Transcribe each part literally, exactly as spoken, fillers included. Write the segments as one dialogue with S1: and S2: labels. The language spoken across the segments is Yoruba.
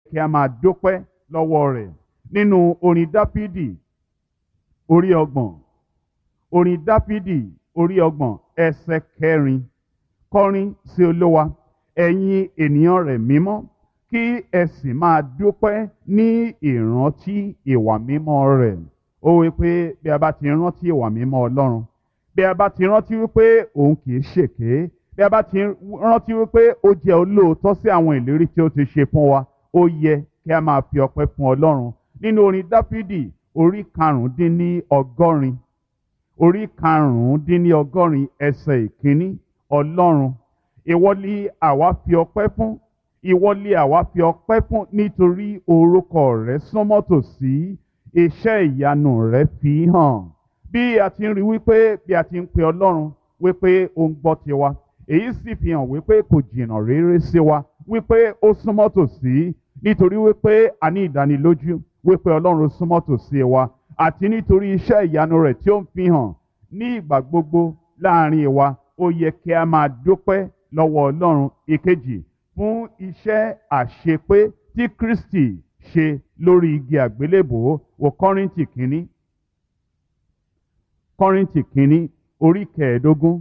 S1: kí a máa dúpẹ́ lọ́wọ́ rẹ̀. Nínú orin Dáfídì orí ọgbọ̀n, orin Dáfídì orí ọgbọ̀n ẹsẹ̀ kẹrin, kọrin sí Olúwa ẹ̀yin ènìyàn rẹ̀ mímọ́, kí ẹ sì máa dúpẹ́ ní ìrántí ìwà mímọ́ rẹ̀. Ó wí pé bí a bá ti rántí ìwà mímọ́ Ọlọ́run, bí a bá ti rántí wípé òun kì í ṣèké, bí a bá ti rántí wípé ó jẹ́ olóòótọ́ sí àwọn ìlérí tí ó ti ṣe fún wa, ó yẹ kí a máa fi ọpẹ́ fún Ọlọ́run. Nínú orin Dáfídì orí karùndínní ọgọ́rin, orí karùndínní ọgọ́rin ẹsẹ̀ ìkíní, Ọlọ́run, ìwọ li àwa fi ọpẹ́ fún, ìwọ li àwa fi ọpẹ́ fún nítorí orúkọ rẹ̀ súnmọ́ tòsí, iṣẹ́ ìyanu rẹ̀ fi hàn. Bí a ti ń rí wípé bí a ti ń pe Ọlọ́run wípé ó ń gbọ́ tiwa, èyí sì fi hàn wípé kò jìnnà réré sí wa, wípé ó súnmọ́ tòsí, nítorí wípé a ní ìdánilójú wípé Ọlọ́run súnmọ́ tòsí wa, àti nítorí iṣẹ́ ìyanu rẹ̀ tí ó ń fi hàn ní ìgbà gbogbo láàrin wa. Ó yẹ kí a máa dúpẹ́ lọ́wọ́ Ọlọ́run. Ìkejì, fún iṣẹ́ àṣepé tí Kristi ṣe lórí igi àgbélébòó. Wo Kọ́ríńtì kínní, Kọ́ríńtì kínní orí kẹẹ̀ẹ́dógún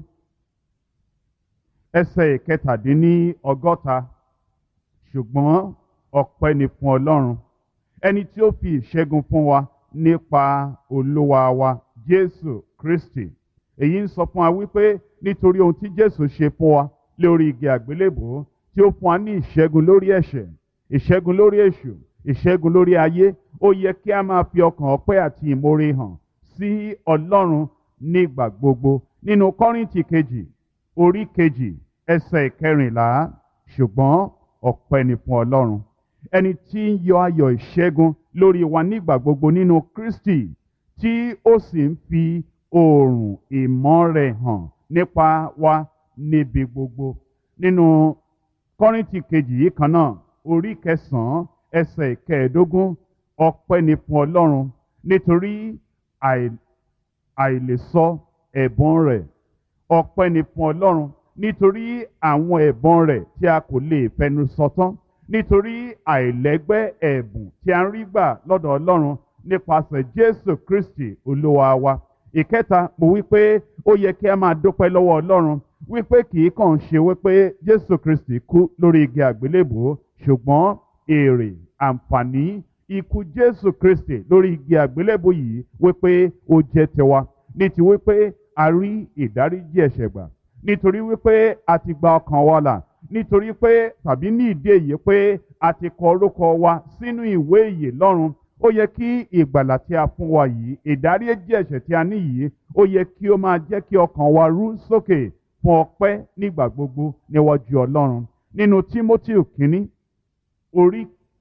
S1: ẹsẹ̀ ìkẹtàdínní ọgọ́ta. Ṣùgbọ́n ọpẹ́ ni fún Ọlọ́run, ẹni tí ó fi ìṣẹ́gun fún wa nípa Olúwa wa Jésù Kristi. Èyí ń sọ fún wa wípé nítorí ohun tí Jésù ṣe fún wa lórí igi àgbélébòó, tí ó fún wa ní ìṣẹ́gun lórí ẹ̀ṣẹ̀, ìṣẹ́gun lórí èṣù, ìṣẹ́gun lórí ayé, ó yẹ kí a máa fi ọkàn ọpẹ́ àti ìmoore hàn sí Ọlọ́run nígbà gbogbo. Nínú Kọ́ríńtì kejì orí kejì ẹsẹ̀ ìkẹrìnlá, ṣùgbọ́n ọpẹ́ ni fún Ọlọ́run, ẹni tí ń yọ ayọ̀ ìṣẹ́gun lórí wa nígbà gbogbo nínú Kristi, tí ó sì ń fi oòrùn ìmọ́ rẹ̀ hàn nípa wa níbi gbogbo. Nínú Kọ́ríńtì kejì yìí kan náà orí kẹsàn-án ẹsẹ̀ ìkẹẹ̀ẹ́dógún, ọpẹ́ ni fún Ọlọ́run nítorí àìlèsọ ẹ̀bùn rẹ̀, ọpẹ́ ni fún Ọlọ́run nítorí àwọn ẹ̀bùn rẹ̀ tí a kò lè fẹnu sọ tán, nítorí àìlẹ́gbẹ́ ẹ̀bùn tí a ń rí gbà lọ́dọ̀ Ọlọ́run nípasẹ̀ Jésù Kristi Olúwa wa. Ìkẹta, mo wí pé ó yẹ kí a máa dúpẹ́ lọ́wọ́ Ọlọ́run wípé kì í kàn ṣe wípé Jésù Kristi kú lórí igi àgbélébòó, ṣùgbọ́n èrè àǹfààní ikú Jésù Kristi lórí igi àgbélébòó yìí wípé ó jẹ́ tiwa, ní ti wípé a rí ìdáríjì ẹ̀ṣẹ̀ gbà, nítorí wípé a ti gba ọkàn wa là, nítorí pé tàbí ní ìdí èyí pé a ti kọ orúkọ wa sínú ìwé ìyè lọ́run. Ó yẹ kí ìgbàlà tí a fún wa yìí, ìdáríjì ẹ̀ṣẹ̀ tí a ní yìí, ó yẹ kí ó máa jẹ́ kí ọkàn wa rú sókè fún ọpẹ́ nígbà gbogbo níwájú Ọlọ́run. Nínú Tímótì kínní orí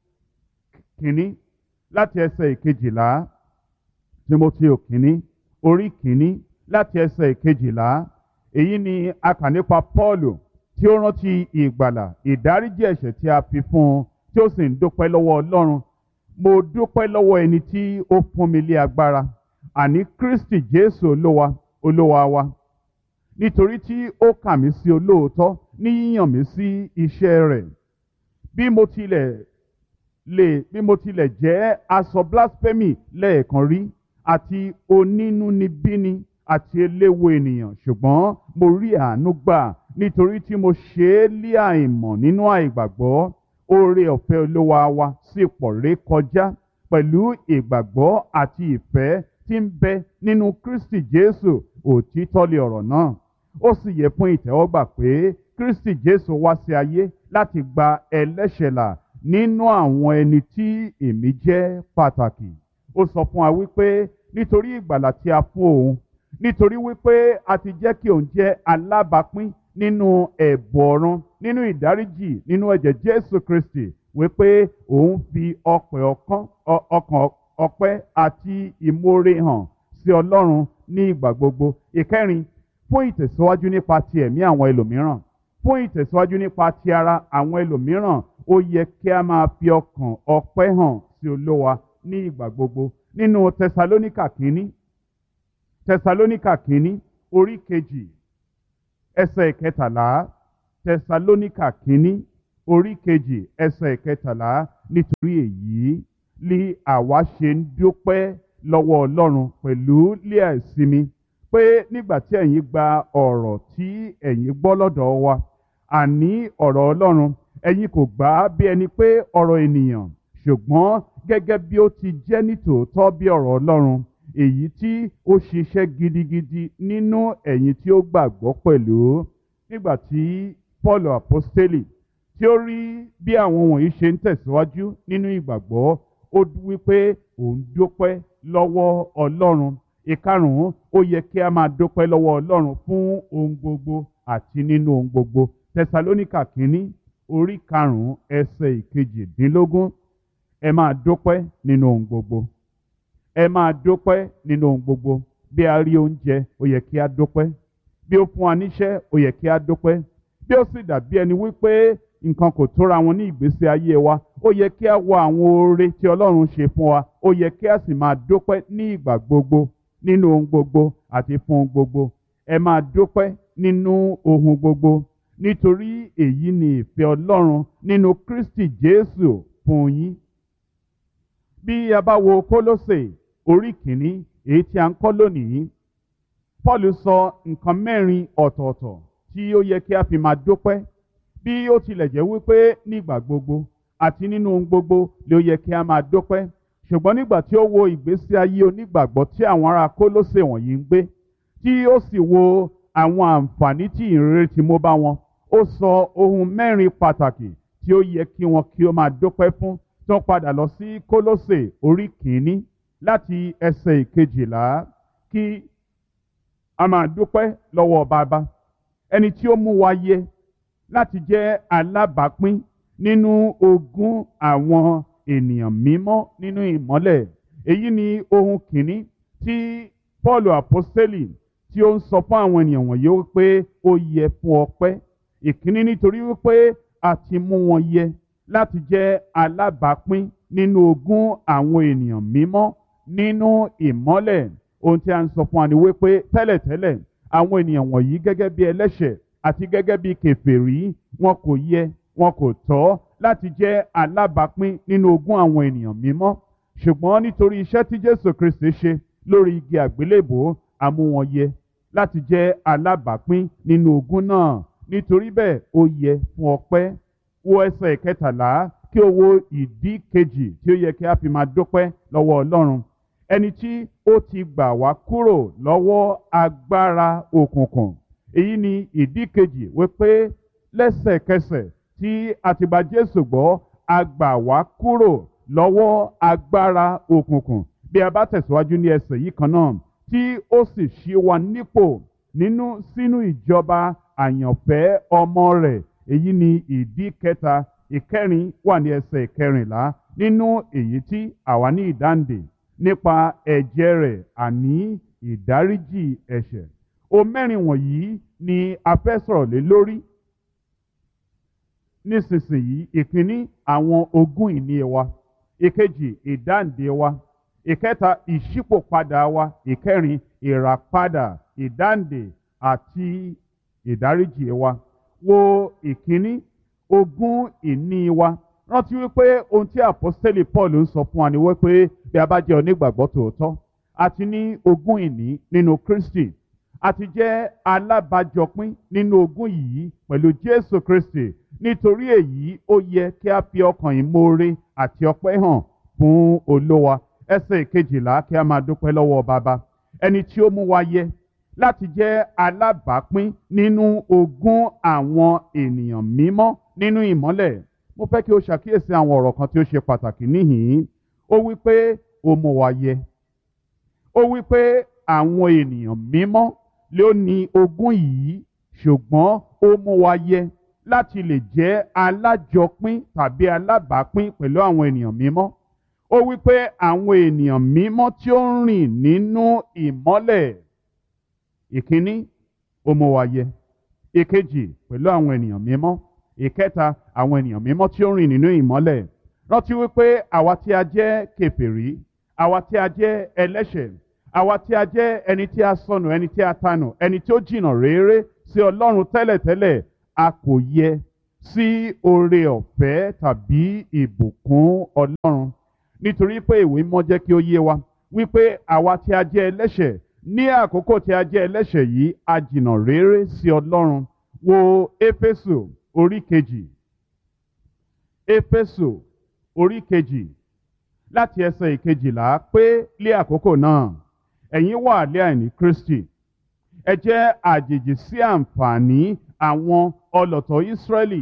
S1: kínní láti ẹsẹ̀ ìkejìlá, Tímótì kínní orí kínní láti ẹsẹ̀ ìkejìlá, èyí ni a kà nípa Pọ́ọ̀lù tí ó rántí ìgbàlà, ìdáríjì ẹ̀ṣẹ̀ tí a fi fún un, tí ó sì ń dúpẹ́ lọ́wọ́ Ọlọ́run. Mo dúpẹ́ lọ́wọ́ ẹni tí ó fún mi lé agbára, àní Kristi Jésù Olúwa Olúwa wa, nítorí tí ó kà mí sí olóòótọ́ ní yíyàn mí sí iṣẹ́ rẹ̀. Bí mo tilẹ̀ lè bí mo tilẹ̀ jẹ́ aṣọ blasphemy lẹ́ẹ̀kan rí, àti onínúnibíni àti eléwo ènìyàn, ṣùgbọ́n mo rí àánú gbà nítorí tí mo ṣe é lé àìmọ̀ nínú àìgbàgbọ́. Oore ọ̀fẹ́ Olúwa wa sì pọ̀ ré kọjá pẹ̀lú ìgbàgbọ́ àti ìfẹ́ tí ń bẹ nínú Kristi Jésù. Òtítọ́ lé ọ̀rọ̀ náà. Ó sì yẹ fún ìtẹ́wọ́gbà pé Kristi Jésù wá sí ayé láti gba ẹlẹ́ṣẹ̀ là, nínú àwọn ẹni tí èmi jẹ́ pàtàkì. Ó sọ fún wa wípé nítorí ìgbàlà tí a fún òun, nítorí wípé a ti jẹ́ kí òun jẹ́ alábàápín nínú ẹ̀bùn ọ̀run, nínú ìdáríjì, nínú ẹ̀jẹ̀ Jésù Kristi, wípé òun fi ọkàn ọpẹ́ àti ìmoore hàn sí Ọlọ́run ní ìgbà gbogbo. Ìkẹrin, fún ìtẹ̀síwájú nípa ti ẹ̀mí àwọn ẹlòmíràn, fún ìtẹ̀síwájú nípa ti ara àwọn ẹlòmíràn, ó yẹ kí a máa fi ọkàn ọpẹ́ hàn sí Olúwa ní ìgbà gbogbo. Nínú Tẹsalóníkà kínní, Tẹsalóníkà kínní orí kejì ẹsẹ̀ ìkẹtàlá, Tẹsalóníkà kínní orí kejì ẹsẹ̀ ìkẹtàlá, nítorí èyí ni àwa ṣe ń dúpẹ́ lọ́wọ́ Ọlọ́run pẹ̀lú lé àìsinmi pé nígbà tí ẹ̀yin gba ọ̀rọ̀ tí ẹ̀yin gbọ́ lọ́dọ̀ wa àní ọ̀rọ̀ Ọlọ́run ẹ̀yin kò gbà á bí ẹni pé ọ̀rọ̀ ènìyàn ṣùgbọ́n gẹ́gẹ́ bí ó ti jẹ́ nítòótọ́ bí ọ̀rọ̀ Ọlọ́run èyí tí ó ṣiṣẹ́ gidigidi nínú ẹ̀yin tí ó gbàgbọ́ pẹ̀lú. Nígbà tí Paul apostoli tí ó rí bí àwọn wọ̀nyí ṣe ń tẹ̀síwájú nínú ìgbàgbọ́ ó wípé òun dúpẹ́ lọ́wọ́ Ọlọ́run. Ìkarùn-ún, ó yẹ kí a máa dúpẹ́ lọ́wọ́ Ọlọ́run fún ohun gbogbo àti nínú ohun gbogbo. Tẹsalóníkà kínní orí karùn-ún ẹsẹ̀ ìkejìdínlógún, ẹ máa dúpẹ́ nínú ohun gbogbo. Ẹ máa dúpẹ́ nínú ohun gbogbo. Bí a rí oúnjẹ, ó yẹ kí a dúpẹ́. Bí ó fún wa níṣẹ́, ó yẹ kí a dúpẹ́. Bí ó sì dàbí ẹni wípé nǹkan kò tóra wọn ní ìgbésí ayé wa, ó yẹ kí a wo àwọn oore tí Ọlọ́run ṣe fún wa, ó yẹ kí a sì máa dúpẹ́ ní ìgbà gbogbo, nínú ohun gbogbo àti fún ohun gbogbo. Ẹ máa dúpẹ́ nínú ohun gbogbo, nítorí èyí ni ìfẹ́ Ọlọ́run nínú Kristi Jésù fún yín. Bí a bá wo Kólósè orí kìíní èyí tí a ń kọ́ lónìí, Paul sọ nǹkan mẹ́rin ọ̀tọ̀ọ̀tọ̀ tí ó yẹ kí a fi máa dúpẹ́. Bí ó tilẹ̀ jẹ́ wípé nígbà gbogbo àti nínú ohun gbogbo ló yẹ kí a máa dúpẹ́, ṣùgbọ́n nígbà tí ó wo ìgbésí ayé onígbàgbọ́ tí àwọn ará Kólósè wọ̀nyí ń gbé, tí ó sì wo àwọn àǹfààní tí ìrere ti mú bá wọn, ó sọ ohun mẹ́rin pàtàkì tí ó yẹ kí wọn kí ó máa dúpẹ́ fún. Tó padà lọ sí Kólósè orí kìíní láti ẹsẹ̀ ìkejìlá, kí a máa dúpẹ́ lọ́wọ́ Baba, ẹni tí ó mú wa yẹ láti jẹ́ alábàápín nínú ogún àwọn ènìyàn mímọ́ nínú ìmọ́lẹ̀. Èyí ni ohun kìíní tí Paul apostoli tí ó ń sọ fún àwọn ènìyàn wọ̀nyí wípé ó yẹ fún ọpẹ́. Ìkíní, nítorí wípé a ti mú wọn yẹ láti jẹ́ alábàápín nínú ogún àwọn ènìyàn mímọ́ nínú ìmọ́lẹ̀. Ohun tí a ń sọ fún wa ni wípé tẹ́lẹ̀tẹ́lẹ̀ àwọn ènìyàn wọ̀nyí gẹ́gẹ́ bí ẹlẹ́ṣẹ̀ àti gẹ́gẹ́ bí kèfèrí, wọn kò yẹ, wọn kò tọ́ láti jẹ́ alábàápín nínú ogún àwọn ènìyàn mímọ́. Ṣùgbọ́n nítorí iṣẹ́ tí Jésù Kristi ṣe lórí igi àgbélébùú, a mú wọn yẹ láti jẹ́ alábàápín nínú ogún náà. Nítorí bẹ́ẹ̀ ó yẹ fún ọpẹ́. Wo ẹsẹ̀ ìkẹtàlá kí o wo ìdí kejì tí ó yẹ kí a fi máa dúpẹ́ lọ́wọ́ Ọlọ́run. Ẹni tí ó ti gbà wá kúrò lọ́wọ́ agbára òkùnkùn. Èyí ni ìdí kejì wípé lẹ́sẹ̀kẹsẹ̀ tí a ti gba Jésù gbọ́, a gbà wá kúrò lọ́wọ́ agbára òkùnkùn. Bí a bá tẹ̀síwájú ní ẹsẹ̀ yìí kan náà, tí ó sì ṣí wa nípò nínú sínú ìjọba àyànfẹ́ ọmọ rẹ̀. Èyí ni ìdí kẹta. Ìkẹrin wà ní ẹsẹ̀ ìkẹrìnlá, nínú èyí tí àwa ní ìdáǹdè nípa ẹ̀jẹ̀ rẹ̀, àní ìdáríjì ẹ̀ṣẹ̀. Ohun mẹ́rin wọ̀nyí ni a fẹ́ sọ̀rọ̀ lé lórí nísinsìnyí. Ìkíní, àwọn ogún ìní wa. Ìkejì, ìdáǹdè wa. Ìkẹta, ìṣípòpadà wa. Ìkẹrin, ìràpadà, ìdáǹdè àti ìdáríjì wa. Wo ìkíní, ogún ìní wa. Rántí wípé ohun tí àpọ́sítélì Paul ń sọ fún wa ni wípé bí a bá jẹ́ onígbàgbọ́ tòótọ́, a ti ní ogún ìní nínú Kristi. A ti jẹ́ alábàájọpín nínú ogún yìí pẹ̀lú Jésù Kristi. Nítorí èyí ó yẹ kí a fi ọkàn ìmoore àti ọpẹ́ hàn fún Olúwa. Ẹsẹ̀ ìkejìlá, kí a máa dúpẹ́ lọ́wọ́ Baba, ẹni tí ó mú wa yẹ láti jẹ́ alábàápín nínú ogún àwọn ènìyàn mímọ́ nínú ìmọ́lẹ̀. Mo fẹ́ kí o ṣàkíyèsí àwọn ọ̀rọ̀ kan tí ó ṣe pàtàkì níhìn-ín. Ó wí pé ó mú wa yẹ. Ó wí pé àwọn ènìyàn mímọ́ ló ní ogún yìí, ṣùgbọ́n ó mú wa yẹ láti lè jẹ́ alájọpín tàbí alábàápín pẹ̀lú àwọn ènìyàn mímọ́. Ó wí pé àwọn ènìyàn mímọ́ tí ó ń rìn nínú ìmọ́lẹ̀. Ìkíní, ó mú wa yẹ. Ìkejì, pẹ̀lú àwọn ènìyàn mímọ́. Ìkẹta, àwọn ènìyàn mímọ́ tí ó ń rìn nínú ìmọ́lẹ̀. Rántí wípé àwa tí a jẹ́ kèfèrí, àwa tí a jẹ́ ẹlẹ́ṣẹ̀, àwa tí a jẹ́ ẹni tí a sọnù, ẹni tí a tanù, ẹni tí ó jìnnà réré sí Ọlọ́run tẹ́lẹ̀tẹ́lẹ̀, a kò yẹ sí oore ọ̀fẹ́ tàbí ìbùkún Ọlọ́run. Nítorí pé ìwé mímọ́ jẹ́ kí ó yé wa wípé àwa tí a jẹ́ ẹlẹ́ṣẹ̀ ní àkókò tí a jẹ́ ẹlẹ́ṣẹ̀ yìí a jìnnà réré sí Ọlọ́run. Wo Éfésù orí kejì. Éfésù orí kejì láti ẹsẹ̀ ìkejìlá pé lé àkókò náà ẹ̀yin wà lé àìní Kristi. Ẹ jẹ́ àjèjì sí àǹfààní àwọn ọlọ̀tọ̀ Ísírẹ́lì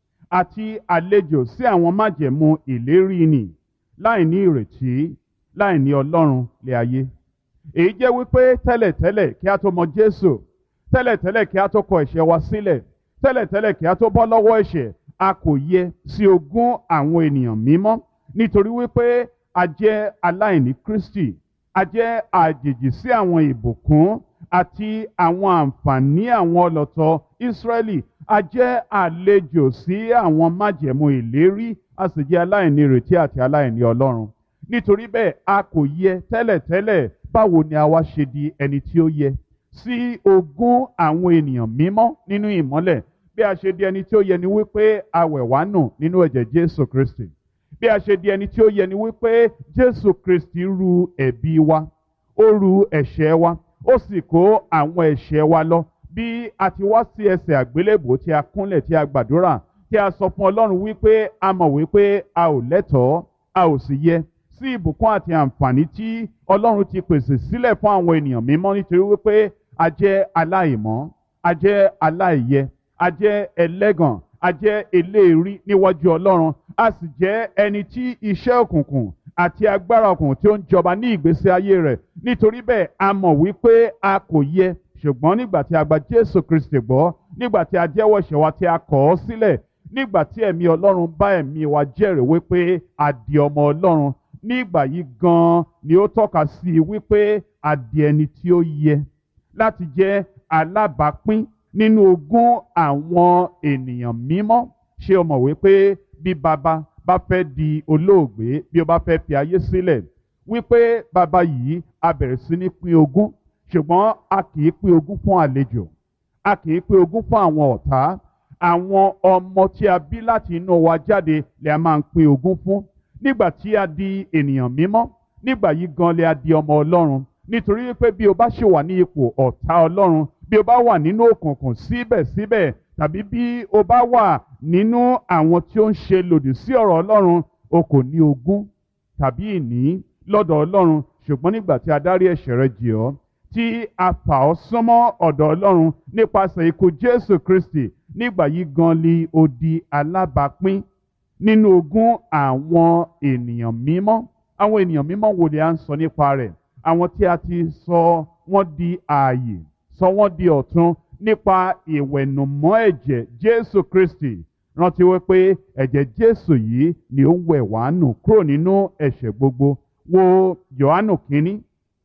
S1: àti àlejò sí àwọn májẹ̀mú ìlérí nì láì ní ìrètí láì ní Ọlọ́run lé ayé. Èyí jẹ́ wípé tẹ́lẹ̀tẹ́lẹ̀ kí a tó mọ Jésù, tẹ́lẹ̀tẹ́lẹ̀ kí a tó kọ ẹ̀ṣẹ̀ wa sílẹ̀, tẹ́lẹ̀tẹ́lẹ̀ kí a tó bọ́ lọ́wọ́ ẹ̀ṣẹ̀, a kò yẹ sí ogún àwọn ènìyàn mímọ́ nítorí wípé a jẹ́ aláìní Kristi, a jẹ́ àjèjì sí àwọn ìbùkún àti àwọn àǹfààní àwọn ọlọ̀tọ̀ Ísírẹ́lì, a jẹ́ àlejò sí àwọn májẹ̀mú ìlérí, a sì jẹ́ aláìní ìrètí àti aláìní Ọlọ́run. Nítorí bẹ́ẹ̀ a kò yẹ tẹ́lẹ̀tẹ́lẹ̀. Báwo ni a wá ṣe di ẹni tí ó yẹ sí ogún àwọn ènìyàn mímọ́ nínú ìmọ́lẹ̀? Bí a ṣe di ẹni tí ó yẹ ni wípé a wẹ̀ wá nù nínú ẹ̀jẹ̀ Jésù Kristi. Bí a ṣe di ẹni tí ó yẹ ni wípé Jésù Kristi ru ẹ̀bi wa, ó ru ẹ̀ṣẹ̀ wa, ó sì kó àwọn ẹ̀ṣẹ̀ wa lọ. Bí a ti wá sí ẹsẹ̀ àgbélébùú tí a kúnlẹ̀ tí a gbàdúrà tí a sọ fún Ọlọ́run wípé a mọ̀ wípé a ò lẹ́tọ̀ọ́, a ò sì yẹ sí ìbùkún àti àǹfààní tí Ọlọ́run ti pèsè sílẹ̀ fún àwọn ènìyàn mímọ́ nítorí wípé a jẹ́ aláìmọ́, a jẹ́ aláìyẹ, a jẹ́ ẹlẹ́gàn, a jẹ́ eléèrí níwájú Ọlọ́run, a sì jẹ́ ẹni tí iṣẹ́ òkùnkùn àti agbára òkùnkùn tí ó ń jọba ní ìgbésí ayé rẹ̀. Nítorí bẹ́ẹ̀ a mọ̀ wípé a kò yẹ, ṣùgbọ́n nígbà tí a gba Jésù Kristi gbọ́, nígbà tí a jẹ́wọ́ ẹ̀ṣẹ̀ wa tí a kọ̀ ọ́ sílẹ̀, nígbà tí ẹ̀mí Ọlọ́run bá ẹ̀mí wa jẹ́rìí wípé a di ọmọ Ọlọ́run, nígbà yìí gan-an ni ó tọ́ka sí i wípé a di ẹni tí ó yẹ láti jẹ́ alábàápín nínú ogún àwọn ènìyàn mímọ́. Ṣé o mọ̀ wípé bí bàbá bá fẹ́ di olóògbé, bí ó bá fẹ́ fi ayé sílẹ̀, wípé bàbá yìí a bẹ̀rẹ̀ sí ní pín ogún, ṣùgbọ́n a kì í pín ogún fún àlejò, a kì í pín ogún fún àwọn ọ̀tá. Àwọn ọmọ tí a bí láti inú wa jáde lè a máa ń pín ogún fún. Nígbà tí a di ènìyàn mímọ́, nígbà yìí gan lè a di ọmọ Ọlọ́run. Nítorí wípé bí o bá ṣì wà ní ipò ọ̀tá Ọlọ́run, bí o bá wà nínú òkùnkùn síbẹ̀síbẹ̀, tàbí bí o bá wà nínú àwọn tí ó ń ṣe lòdì sí ọ̀rọ̀ Ọlọ́run, o kò ní ogún tàbí ìní lọ́dọ̀ Ọlọ́run. Ṣùgbọ́n nígbà tí a dárí ẹ̀ṣẹ̀ rẹ jì ọ́, tí a fà ọ́ súnmọ́ ọ̀dọ̀ Ọlọ́run nípasẹ̀ ikú Jésù Kristi, nígbà yìí gan ni o di alábàápín nínú ogún àwọn ènìyàn mímọ́. Àwọn ènìyàn mímọ́ wo ni a ń sọ nípa rẹ̀? Àwọn tí a ti sọ wọ́n di ààyè, sọ wọ́n di ọ̀tun nípa ìwẹ̀nùmọ́ ẹ̀jẹ̀ Jésù Kristi. Rántí wípé ẹ̀jẹ̀ Jésù yìí ni ó ń wẹ̀ wá nù kúrò nínú ẹ̀ṣẹ̀ gbogbo. Wo Jòhánù kínní,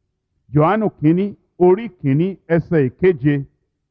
S1: Jòhánù kínní orí kínní ẹsẹ̀ ìkeje.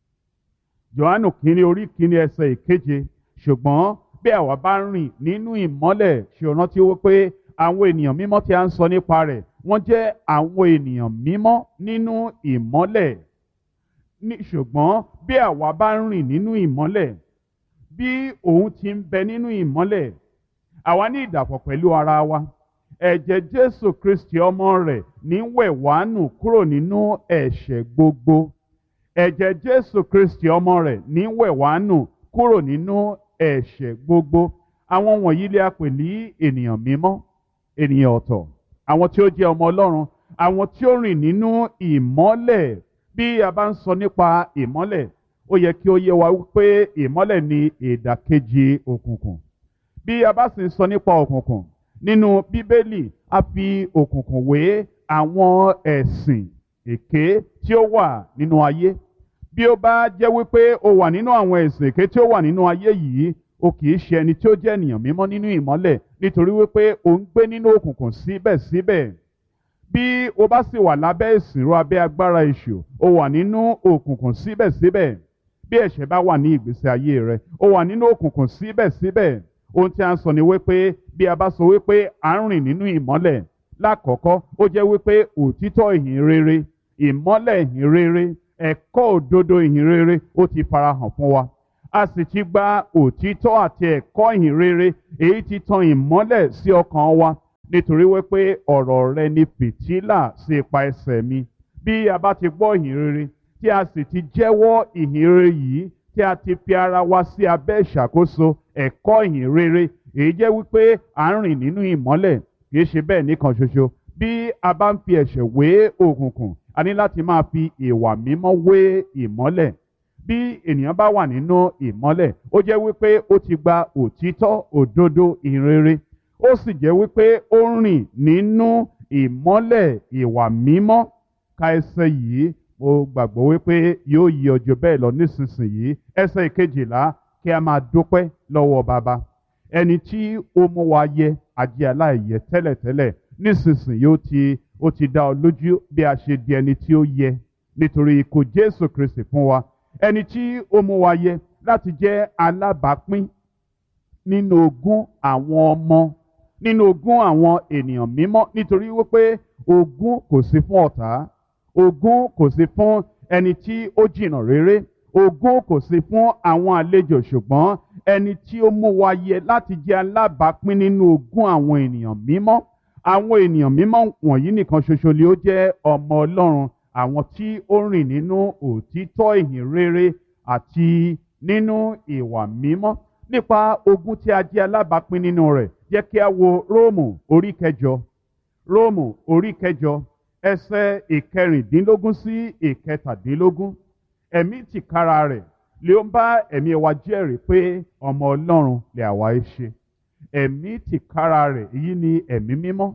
S1: Jòhánù kínní orí kínní ẹsẹ̀ ìkeje. Ṣùgbọ́n bí àwa bá rìn nínú ìmọ́lẹ̀, ṣe o rántí wípé àwọn ènìyàn mímọ́ tí a ń sọ nípa rẹ̀, wọ́n jẹ́ àwọn ènìyàn mímọ́ nínú ìmọ́lẹ̀. Ní ṣùgbọ́n bí àwa bá rìn nínú ìmọ́lẹ̀, bí òun ti ń bẹ nínú ìmọ́lẹ̀, àwa ní ìdàpọ̀ pẹ̀lú ara wa. Ẹ̀jẹ̀ Jésù Kristi ọmọ rẹ̀ ní wẹ̀ wá nù kúrò nínú ẹ̀ṣẹ̀ gbogbo. Ẹ̀jẹ̀ Jésù Kristi ọmọ rẹ̀ ní wẹ̀ wá nù kúrò nínú ẹ̀ṣẹ̀ gbogbo. Àwọn wọ̀nyí lè a pè ní ènìyàn mímọ́, ènìyàn ọ̀tọ̀, àwọn tí ó jẹ́ ọmọ Ọlọ́run, àwọn tí ó rìn nínú ìmọ́lẹ̀. Bí a bá ń sọ nípa ìmọ́lẹ̀, ó yẹ kí ó yé wa wípé ìmọ́lẹ̀ ni ìdàkejì òkùnkùn. Bí a bá sì ń sọ nípa òkùnkùn, nínú Bíbélì a fi òkùnkùn wé àwọn ẹ̀sìn èké tí ó wà nínú ayé. Bí ó bá jẹ́ wípé o wà nínú àwọn ẹ̀sìn èké tí ó wà nínú ayé yìí, o kì í ṣe ẹni tí ó jẹ́ ènìyàn mímọ́ nínú ìmọ́lẹ̀, nítorí wípé o ń gbé nínú òkùnkùn síbẹ̀síbẹ̀. Bí o bá sì wà lábẹ́ ìsìnrú abẹ́ agbára èṣù, o wà nínú òkùnkùn síbẹ̀síbẹ̀. Bí ẹ̀ṣẹ̀ bá wà ní ìgbésí ayé rẹ, o wà nínú òkùnkùn síbẹ̀síbẹ̀. Ohun tí a ń sọ ni wípé bí a bá sọ wípé à ń rìn nínú ìmọ́lẹ̀, lákọ̀ọ́kọ́ ó jẹ́ wípé òtítọ́ ìhìn rere, ìmọ́lẹ̀ ìhìn rere, ẹ̀kọ́ òdodo ìhìn rere ó ti farahàn fún wa. a sì ti gba òtítọ́ àti ẹ̀kọ́ ìhìn rere èyí tí tan ìmọ́lẹ̀ sí ọkàn wa nítorí wípé ọ̀rọ̀ rẹ ni fìtílà sí ipa ẹsẹ̀ mi. Bí a bá ti gbọ́ ìhìn rere tí a sì ti jẹ́wọ́ ìhìn rere yìí tí a ti fi ara wa sí abẹ́ ìṣàkóso ẹ̀kọ́ ìhìn rere èyí jẹ́ wípé à ń rìn nínú ìmọ́lẹ̀ kì í ṣe bẹ́ẹ̀ nìkan ṣoṣo. Bí a bá ń fi ẹ̀ṣẹ̀ wé òkùnkùn a ní láti máa fi ìwà mímọ́ wé ìmọ́lẹ̀. Bí ènìyàn bá wà nínú ìmọ́lẹ̀ ó jẹ́ wípé ó ti gba òtítọ́ òdodo ìhìn rere ó sì jẹ́ wípé ó ń rìn nínú ìmọ́lẹ̀ ìwà mímọ́. Ka ẹsẹ̀ yìí mo gbàgbọ́ wípé yóò yí ọjọ́ bẹ́ẹ̀ lọ nísinsìnyí. Ẹsẹ̀ ìkejìlá kí a máa dúpẹ́ lọ́wọ́ baba ẹni tí ó mú wa yẹ ajé aláìyẹ tẹ́lẹ̀tẹ́lẹ̀ nísinsìnyí ó ti ó ti dá ọ lójú bí a ṣe di ẹni tí ó yẹ nítorí ikú Jésù Kristi fún wa ẹni tí ó mú wa yẹ láti jẹ́ alábàápín nínú ogún àwọn ọmọ nínú ogún àwọn ènìyàn mímọ́ nítorí wípé ogún kò sí fún ọ̀tá ogún kò sí fún ẹni tí ó jìnnà réré ogún kò sí fún àwọn àlejò ṣùgbọ́n ẹni tí ó mú wa yẹ láti jẹ́ alábàápín nínú ogún àwọn ènìyàn mímọ́. Àwọn ènìyàn mímọ́ wọ̀nyí nìkan ṣoṣo ni ó jẹ́ ọmọ Ọlọ́run àwọn tí ó rìn nínú òtítọ́ ìhìn rere àti nínú ìwà mímọ́. Nípa ogún tí a jẹ́ alábàápín nínú rẹ̀ jẹ́ kí a wo Róòmù orí kẹjọ Róòmù orí kẹjọ ẹsẹ̀ ìkẹrìndínlógún sí ìkẹtàdínlógún. Ẹ̀mí tìkára rẹ̀ lé ó ń bá ẹ̀mí wa jẹ́rìí pé ọmọ Ọlọ́run lè àwa ẹ ṣe. Ẹ̀mí tìkára rẹ̀ èyí ni ẹ̀mí mímọ́.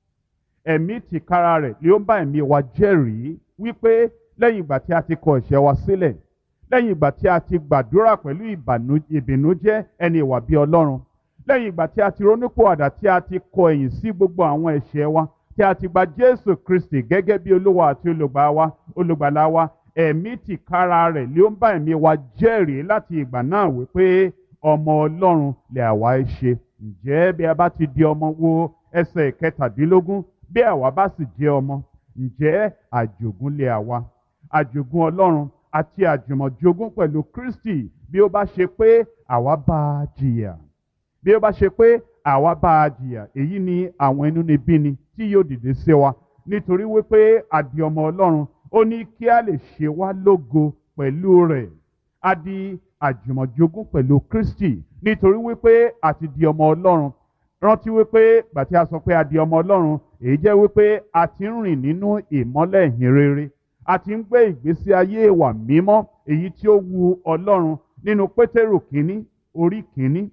S1: Ẹ̀mí tìkára rẹ̀ lé ó ń bá ẹ̀mí wa jẹ́rìí wípé lẹ́yìn ìgbà tí a ti kọ ẹ̀ṣẹ̀ wa sílẹ̀ lẹ́yìn ìgbà tí a ti gbàdúrà pẹ̀lú ìbìnújẹ́ ẹni ìwà bí Ọlọ́run lẹ́yìn ìgbà tí a ti ronúpìwàdà tí a ti kọ ẹ̀yìn sí gbogbo àwọn ẹ̀ṣẹ̀ wa tí a ti gba Jésù Kristi gẹ́gẹ́ bí Olúwa àti olùgbàlà wa ẹ̀mí tìkára rẹ̀ lé ó ń bá ẹ̀mí wa jẹ́rìí láti ìgbà náà wípé ọmọ Ọlọ́run lè àwa ẹ ṣe. Ǹjẹ́ bí a bá ti di ọmọ wo ẹsẹ̀ kẹtàdínlógún bí àwa bá sì jẹ́ ọmọ ǹjẹ́ àjogún lè àwa àjogún Ọlọ́run àti àjùmọ̀jogún pẹ̀lú Kristi bí ó bá ṣe pé àwa bá a jìyà bí ó bá ṣe pé àwa bá a jìyà èyí ni àwọn inúnibíni tí yóò dìde sí wa nítorí wípé a di ọmọ Ọlọ́run ó ní kí a lè ṣe wá lógo pẹ̀lú rẹ̀ a di àjùmọ̀jogún pẹ̀lú Kristi nítorí wípé a ti di ọmọ Ọlọ́run. Rántí wípé bàtí a sọ pé a di ọmọ Ọlọ́run èyí jẹ́ wípé a ti ń rìn nínú ìmọ́lẹ̀ ìhìn rere a ti ń gbé ìgbésí ayé ìwà mímọ́ èyí tí ó wu Ọlọ́run nínú Pétérù kínní orí kínní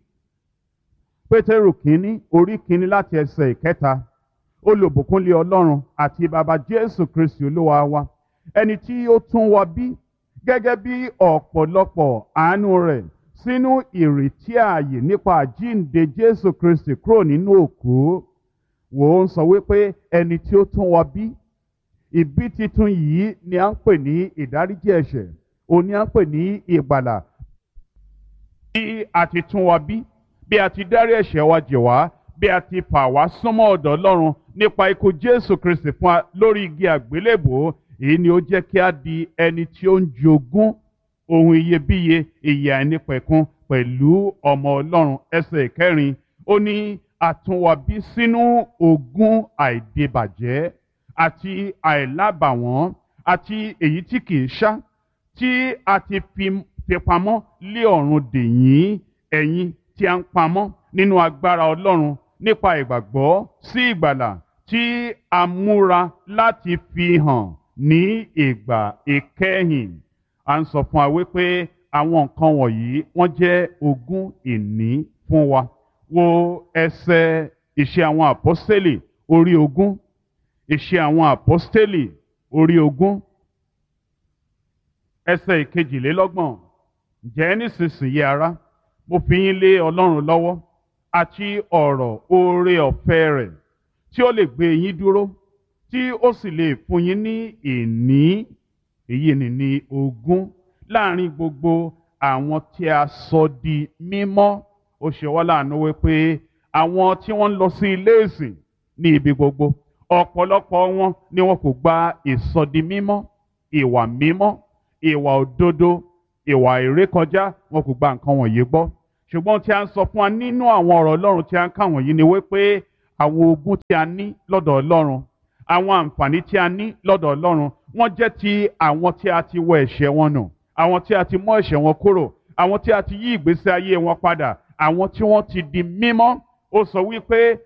S1: Pétérù kínní orí kínní láti ẹsẹ̀ ìkẹta. Olùbùkúnlé Ọlọ́run àti bàbá Jésù Kristi Olúwa wa ẹni tí ó tún wa bí gẹ́gẹ́ bí ọ̀pọ̀lọpọ̀ àánú rẹ̀ sínú ìrètí ààyè nípa àjíǹde Jésù Kristi kúrò nínú òkú. Wò ó ń sọ wípé ẹni tí ó tún wa bí ìbí titun yìí ni à ń pè ní ìdáríjì ẹ̀ṣẹ̀ òun ni à ń pè ní ìgbàlà. Bí a ti tún wa bí bí a ti dárí ẹ̀ṣẹ̀ wa jì wá bí a ti fà wá súnmọ́ ọ̀dọ̀ Ọlọ́run nípa ikú Jésù Kristi fún wa lórí igi àgbélébùú èyí ni ó jẹ́ kí a di ẹni tí ó ń jogún ohun iyebíye ìyè àìnípẹ̀kun pẹ̀lú ọmọ Ọlọ́run. Ẹsẹ̀ ìkẹrin ó ní a tún wa bí sínú ogún àìdìbàjẹ́ àti àìlábàwọ́n àti èyí tí kìí ṣá tí a ti fi pamọ́ lé ọ̀run dè yín ẹ̀yin tí a ń pamọ́ nínú agbára Ọlọ́run nípa ìgbàgbọ́ sí ìgbàlà tí a múra láti fi hàn ní ìgbà ìkẹyìn. À ń sọ fún wa wípé àwọn nǹkan wọ̀nyí wọ́n jẹ́ ogún ìní fún wa. Wo ẹsẹ̀ Iṣẹ́ àwọn Àpọ́stélì orí ogún Iṣẹ́ àwọn Àpọ́stélì orí ogún ẹsẹ̀ ìkejìlélọ́gbọ̀n. Ǹjẹ́ nísinsìnyí ará mo fi yín lé Ọlọ́run lọ́wọ́ àti ọ̀rọ̀ oore ọ̀fẹ́ rẹ̀ tí ó lè gbé yín dúró tí ó sì lè fún yín ní ìní èyí ni ní ogún láàrin gbogbo àwọn tí a sọ di mímọ́. Ó ṣe wá láàánú wípé àwọn tí wọ́n ń lọ sí ilé ìsìn ní ibi gbogbo ọ̀pọ̀lọpọ̀ wọn ni wọn kò gba ìsọdi mímọ́ ìwà mímọ́ ìwà òdodo ìwà ìrékọjá, wọn kò gba nǹkan wọ̀nyí gbọ́. Ṣùgbọ́n tí a ń sọ fún wa nínú àwọn ọ̀rọ̀ Ọlọ́run tí a ń kà wọ̀nyí ni wípé àwọn ogún tí a ní lọ́dọ̀ Ọlọ́run, àwọn àǹfààní tí a ní lọ́dọ̀ Ọlọ́run, wọ́n jẹ́ ti àwọn tí a ti wọ ẹ̀ṣẹ̀ wọn nù, àwọn tí a ti mọ́ ẹ̀ṣẹ̀ wọn kúrò, àwọn tí a ti yí ìgbésí ayé wọn padà, àwọn tí wọ́n ti di mímọ́. Ó sọ wípé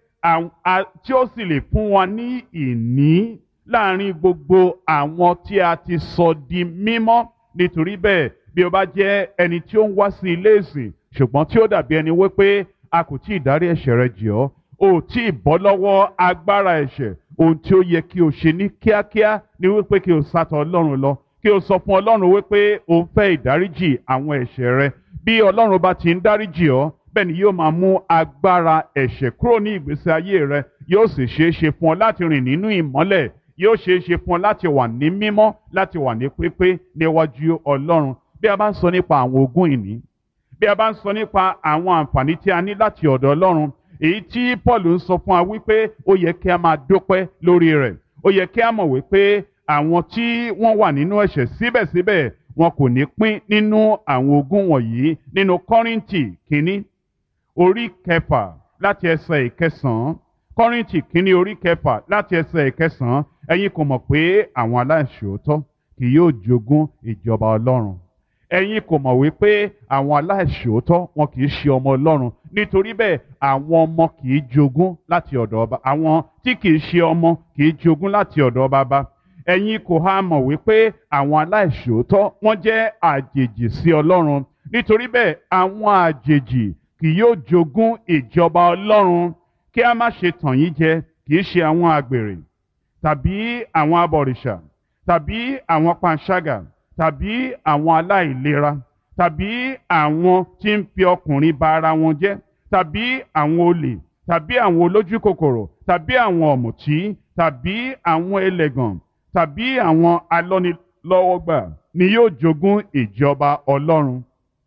S1: tí ó sì lè fún wa ní ìní láàrin gbogbo àwọn tí a ti sọ di mímọ́. Nítorí bẹ́ẹ̀, bí o bá jẹ́ ẹni tí ó ń wá sí ilé ìsìn ṣùgbọ́n tí ó dàbí ẹni wípé a kò tí ì dárí ẹ̀ṣẹ̀ rẹ jì ọ́, o ò tí ì bọ́ lọ́wọ́ agbára ẹ̀ṣẹ̀, ohun tí ó yẹ kí o ṣe ní kíákíá ni wípé kí o sá tọ̀ Ọlọ́run lọ, kí o sọ fún Ọlọ́run wípé o ń fẹ́ ìdáríjì àwọn ẹ̀ṣẹ̀ rẹ. Bí Ọlọ́run bá ti ń dáríjì ọ́, bẹ́ẹ̀ ni yóò máa mú agbára ẹ̀ṣẹ̀ kúrò ní ìgbésí ayé rẹ, yóò sì ṣeé ṣe fún ọ láti rìn nínú ìmọ́lẹ̀, yóò ṣeé ṣe fún ọ láti wà ní mímọ́, láti wà ní pípé níwájú Ọlọ́run. Bí a bá ń sọ nípa àwọn ogún ìní, bí a bá ń sọ nípa àwọn àǹfààní tí a ní láti ọ̀dọ̀ Ọlọ́run, èyí tí Paul ń sọ fún wa wípé ó yẹ kí a máa dúpẹ́ lórí rẹ̀. Ó yẹ kí a mọ̀ wípé àwọn tí wọ́n wà nínú ẹ̀ṣẹ̀ síbẹ̀síbẹ̀ wọn kò ní pín nínú àwọn ogún wọ̀nyí. Nínú Kọ́ríńtì kínní orí kẹfà láti ẹsẹ̀ ìkẹsàn-án, Kọ́ríńtì kínní orí kẹfà láti ẹsẹ̀ ìkẹsàn-án, ẹ̀yin kò mọ̀ pé àwọn aláìṣòótọ́ kì yóò jogún ìjọba Ọlọ́run. Ẹ̀yin kò mọ̀ wípé àwọn aláìṣòótọ́ wọn kì í ṣe ọmọ Ọlọ́run. Nítorí bẹ́ẹ̀, àwọn ọmọ kì í jogún láti ọ̀dọ̀ ọba, àwọn tí kì í ṣe ọmọ kì í jogún láti ọ̀dọ̀ baba. Ẹ̀yin kò ha mọ̀ wípé àwọn aláìṣòótọ́ wọ́n jẹ́ àjèjì sí Ọlọ́run. Nítorí bẹ́ẹ̀, àwọn àjèjì kì yóò jogún ìjọba Ọlọ́run. Kí a má ṣe tàn yín jẹ, kì í ṣe àwọn àgbèrè tàbí àwọn abọ̀rìṣà tàbí àwọn panṣágà tàbí àwọn aláìlera tàbí àwọn tí ń fi ọkùnrin ba ara wọn jẹ́ tàbí àwọn olè tàbí àwọn olójú kòkòrò tàbí àwọn ọ̀mùtí tàbí àwọn ẹlẹ́gàn tàbí àwọn alọ́nilọ́wọ́gbà ni yóò jogún ìjọba Ọlọ́run.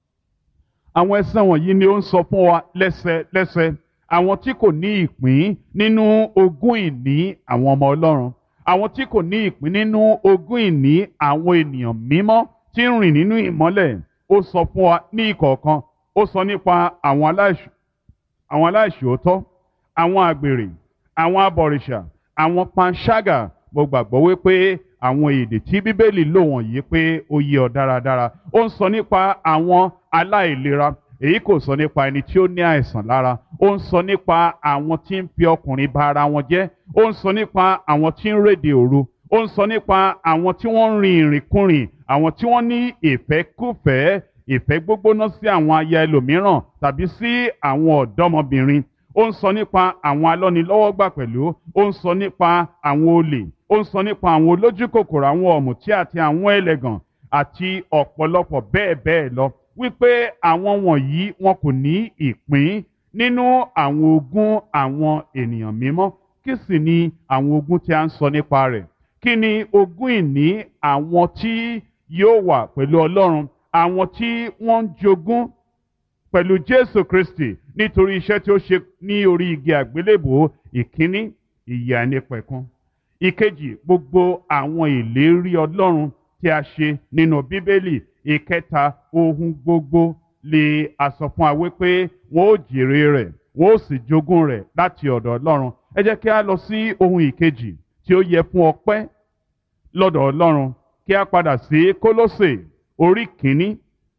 S1: Àwọn ẹsẹ̀ wọ̀nyí ni ó ń sọ fún wa lẹ́sẹlẹ́sẹ àwọn tí kò ní ìpín nínú ogún ìní àwọn ọmọ Ọlọ́run, àwọn tí kò ní ìpín nínú ogún ìní àwọn ènìyàn mímọ́ tí ń rìn nínú ìmọ́lẹ̀. Ó sọ fún wa ní ìkọ̀ọ̀kan, ó sọ nípa àwọn aláìṣòótọ́, àwọn àgbèrè, àwọn abọ̀rìṣà, àwọn panṣágà. Mo gbàgbọ́ wípé àwọn èdè tí Bíbélì lò wọ̀nyí pé ó yé ọ dáradára. Ó ń sọ nípa àwọn aláìlera, èyí kò sọ nípa ẹni tí ó ní àìsàn lára. Ó ń sọ nípa àwọn tí ń fi ọkùnrin ba ara wọn jẹ́. Ó ń sọ nípa àwọn tí ń réde òru. Ó ń sọ nípa àwọn tí wọ́n ń rin ìrìnkúrìn, àwọn tí wọ́n ní ìfẹ́kúfẹ̀ẹ́, ìfẹ́ gbógbóná sí àwọn aya ẹlòmíràn tàbí sí àwọn ọ̀dọ́mọbìnrin. Ó ń sọ nípa àwọn alọ́nilọ́wọ́gbà pẹ̀lú. Ó ń sọ nípa àwọn olè. Ó ń sọ nípa àwọn olójú kòkòrò, àwọn ọ̀mùtí àti àwọn ẹlẹ́gàn àti ọ̀pọ̀lọpọ̀ bẹ́ẹ̀ bẹ́ẹ̀ lọ. Wípé àwọn wọ̀nyí wọn kò ní ìpín nínú àwọn ogún àwọn ènìyàn mímọ́. Kí sì ni àwọn ogún tí a ń sọ nípa rẹ̀? Kí ni ogún ìní àwọn tí yóò wà pẹ̀lú Ọlọ́run, àwọn tí wọ́n ń jogún pẹ̀lú Jésù Kristi nítorí iṣẹ́ tí ó ṣe ní orí igi àgbélébùú? Ìkíní, ìyè àìnípẹ̀kun. Ìkejì, gbogbo àwọn ìlérí Ọlọ́run tí a ṣe nínú Bíbélì. Ìkẹta, ohun gbogbo lè a sọ fún wa wípé wọn ó jèrè rẹ̀, wọn ó sì jogún rẹ̀ láti ọ̀dọ̀ Ọlọ́run. Ẹ jẹ́ kí a lọ sí ohun ìkejì tí ó yẹ fún ọpẹ́ lọ́dọ̀ Ọlọ́run. Kí a padà sí Kólósè orí kìíní,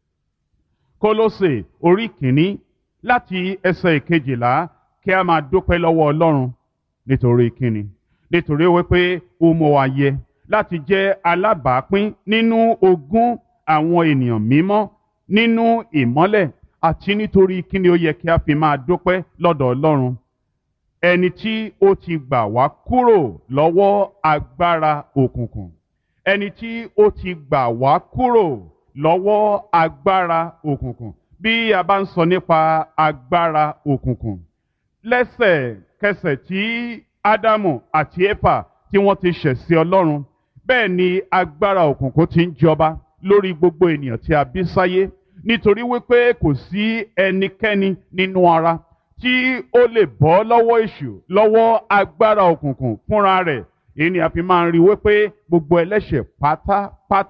S1: Kólósè orí kìíní láti ẹsẹ̀ ìkejìlá. Kí a máa dúpẹ́ lọ́wọ́ Ọlọ́run nítorí kíni? Nítorí wípé ó mú wa yẹ láti jẹ́ alábàápín nínú ogún àwọn ènìyàn mímọ́ nínú ìmọ́lẹ̀, àti nítorí kíni ó yẹ kí a fi máa dúpẹ́ lọ́dọ̀ Ọlọ́run? Ẹni tí ó ti gbà wá kúrò lọ́wọ́ agbára òkùnkùn, ẹni tí ó ti gbà wá kúrò lọ́wọ́ agbára òkùnkùn. Bí a bá ń sọ nípa agbára òkùnkùn, lẹ́sẹ̀kẹsẹ̀ tí Ádámù àti Éfà tí wọ́n ti ṣẹ̀ sí Ọlọ́run, bẹ́ẹ̀ ni agbára òkùnkùn ti ń jọba lórí gbogbo ènìyàn tí a bí sáyé. Nítorí wípé kò sí ẹnikẹ́ni nínú ara tí ó lè bọ́ lọ́wọ́ èṣù, lọ́wọ́ agbára òkùnkùn fúnra rẹ̀. Èyí ni a fi máa ń rí wípé gbogbo ẹlẹ́ṣẹ̀ pátápátá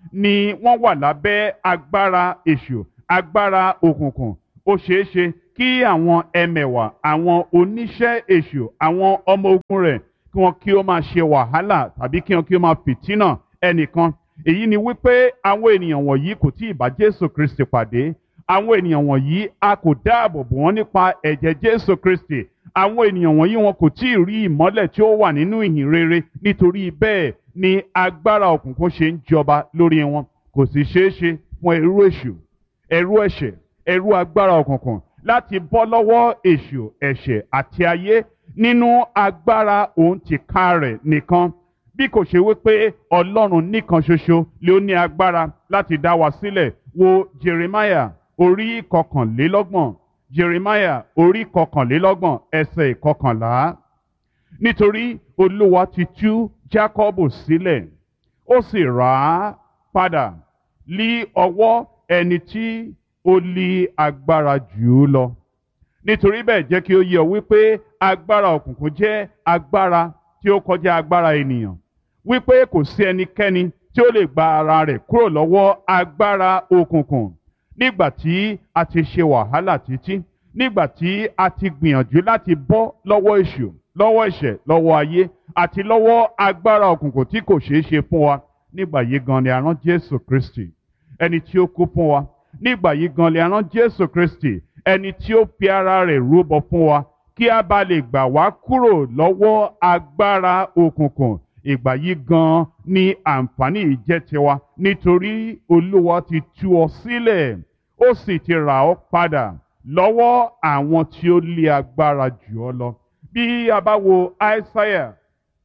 S1: ni wọ́n wà lábẹ́ agbára èṣù, agbára òkùnkùn. Ó ṣeé ṣe kí àwọn ẹmẹ̀wà, àwọn oníṣẹ́ èṣù, àwọn ọmọ ogun rẹ̀ kí wọn kí ó máa ṣe wàhálà tàbí kí wọn kí ó máa fìtínà ẹnìkan. Èyí ni wípé àwọn ènìyàn wọ̀nyí kò tí ì bá Jésù Kristi pàdé. Àwọn ènìyàn wọ̀nyí a kò dáàbò bò wọ́n nípa ẹ̀jẹ̀ Jésù Kristi. Àwọn ènìyàn wọ̀nyí wọn kò tí ì rí ìmọ́lẹ̀ tí ó wà nínú ìhìn rere. Nítorí bẹ́ẹ̀ ni agbára òkùnkùn ṣe ń jọba lórí wọn. Kò sì ṣeé ṣe fún ẹrú èṣù, ẹrú ẹ̀ṣẹ̀, ẹrú agbára òkùnkùn láti bọ́ lọ́wọ́ èṣù, ẹ̀ṣẹ̀ àti ayé nínú agbára òun tìka rẹ̀ nìkan. Bí kò ṣe wípé Ọlọ́run nìkan ṣoṣo ló ní agbára láti dá wa sílẹ̀. Wo Jeremiah orí kọkànlélọ́gbọ̀n, Jeremiah orí kọkànlélọ́gbọ̀n ẹsẹ̀ ìkọkànlá. Nítorí Olúwa ti tú Jákọ́bù sílẹ̀, ó sì rà á padà lí ọwọ́ ẹni tí ó lé agbára jù ú lọ. Nítorí bẹ́ẹ̀ jẹ́ kí ó yé ọ wípé agbára òkùnkùn jẹ́ agbára tí ó kọjá agbára ènìyàn. Wípé kò sí ẹnikẹ́ni tí ó lè gba ara rẹ̀ kúrò lọ́wọ́ agbára òkùnkùn. Nígbà tí a ti ṣe wàhálà títí, nígbà tí a ti gbìyànjú láti bọ́ lọ́wọ́ èṣù, lọ́wọ́ ẹ̀ṣẹ̀, lọ́wọ́ ayé àti lọ́wọ́ agbára òkùnkùn tí kò ṣeé ṣe fún wa, nígbà yìí gan ni a rán Jésù Kristi, ẹni tí ó kú fún wa. Nígbà yìí gan ni a rán Jésù Kristi, ẹni tí ó fi ara rẹ̀ rúbọ fún wa kí a bá lè gbà wá kúrò lọ́wọ́ agbára òkùnkùn. Ìgbà yìí gan ni àǹfààní yìí jẹ́ tiwa, nítorí Olúwa ti tú ọ sílẹ̀, ó sì ti rà ọ́ padà lọ́wọ́ àwọn tí ó lé agbára jù ọ́ lọ. Bí a bá wo Aísáyà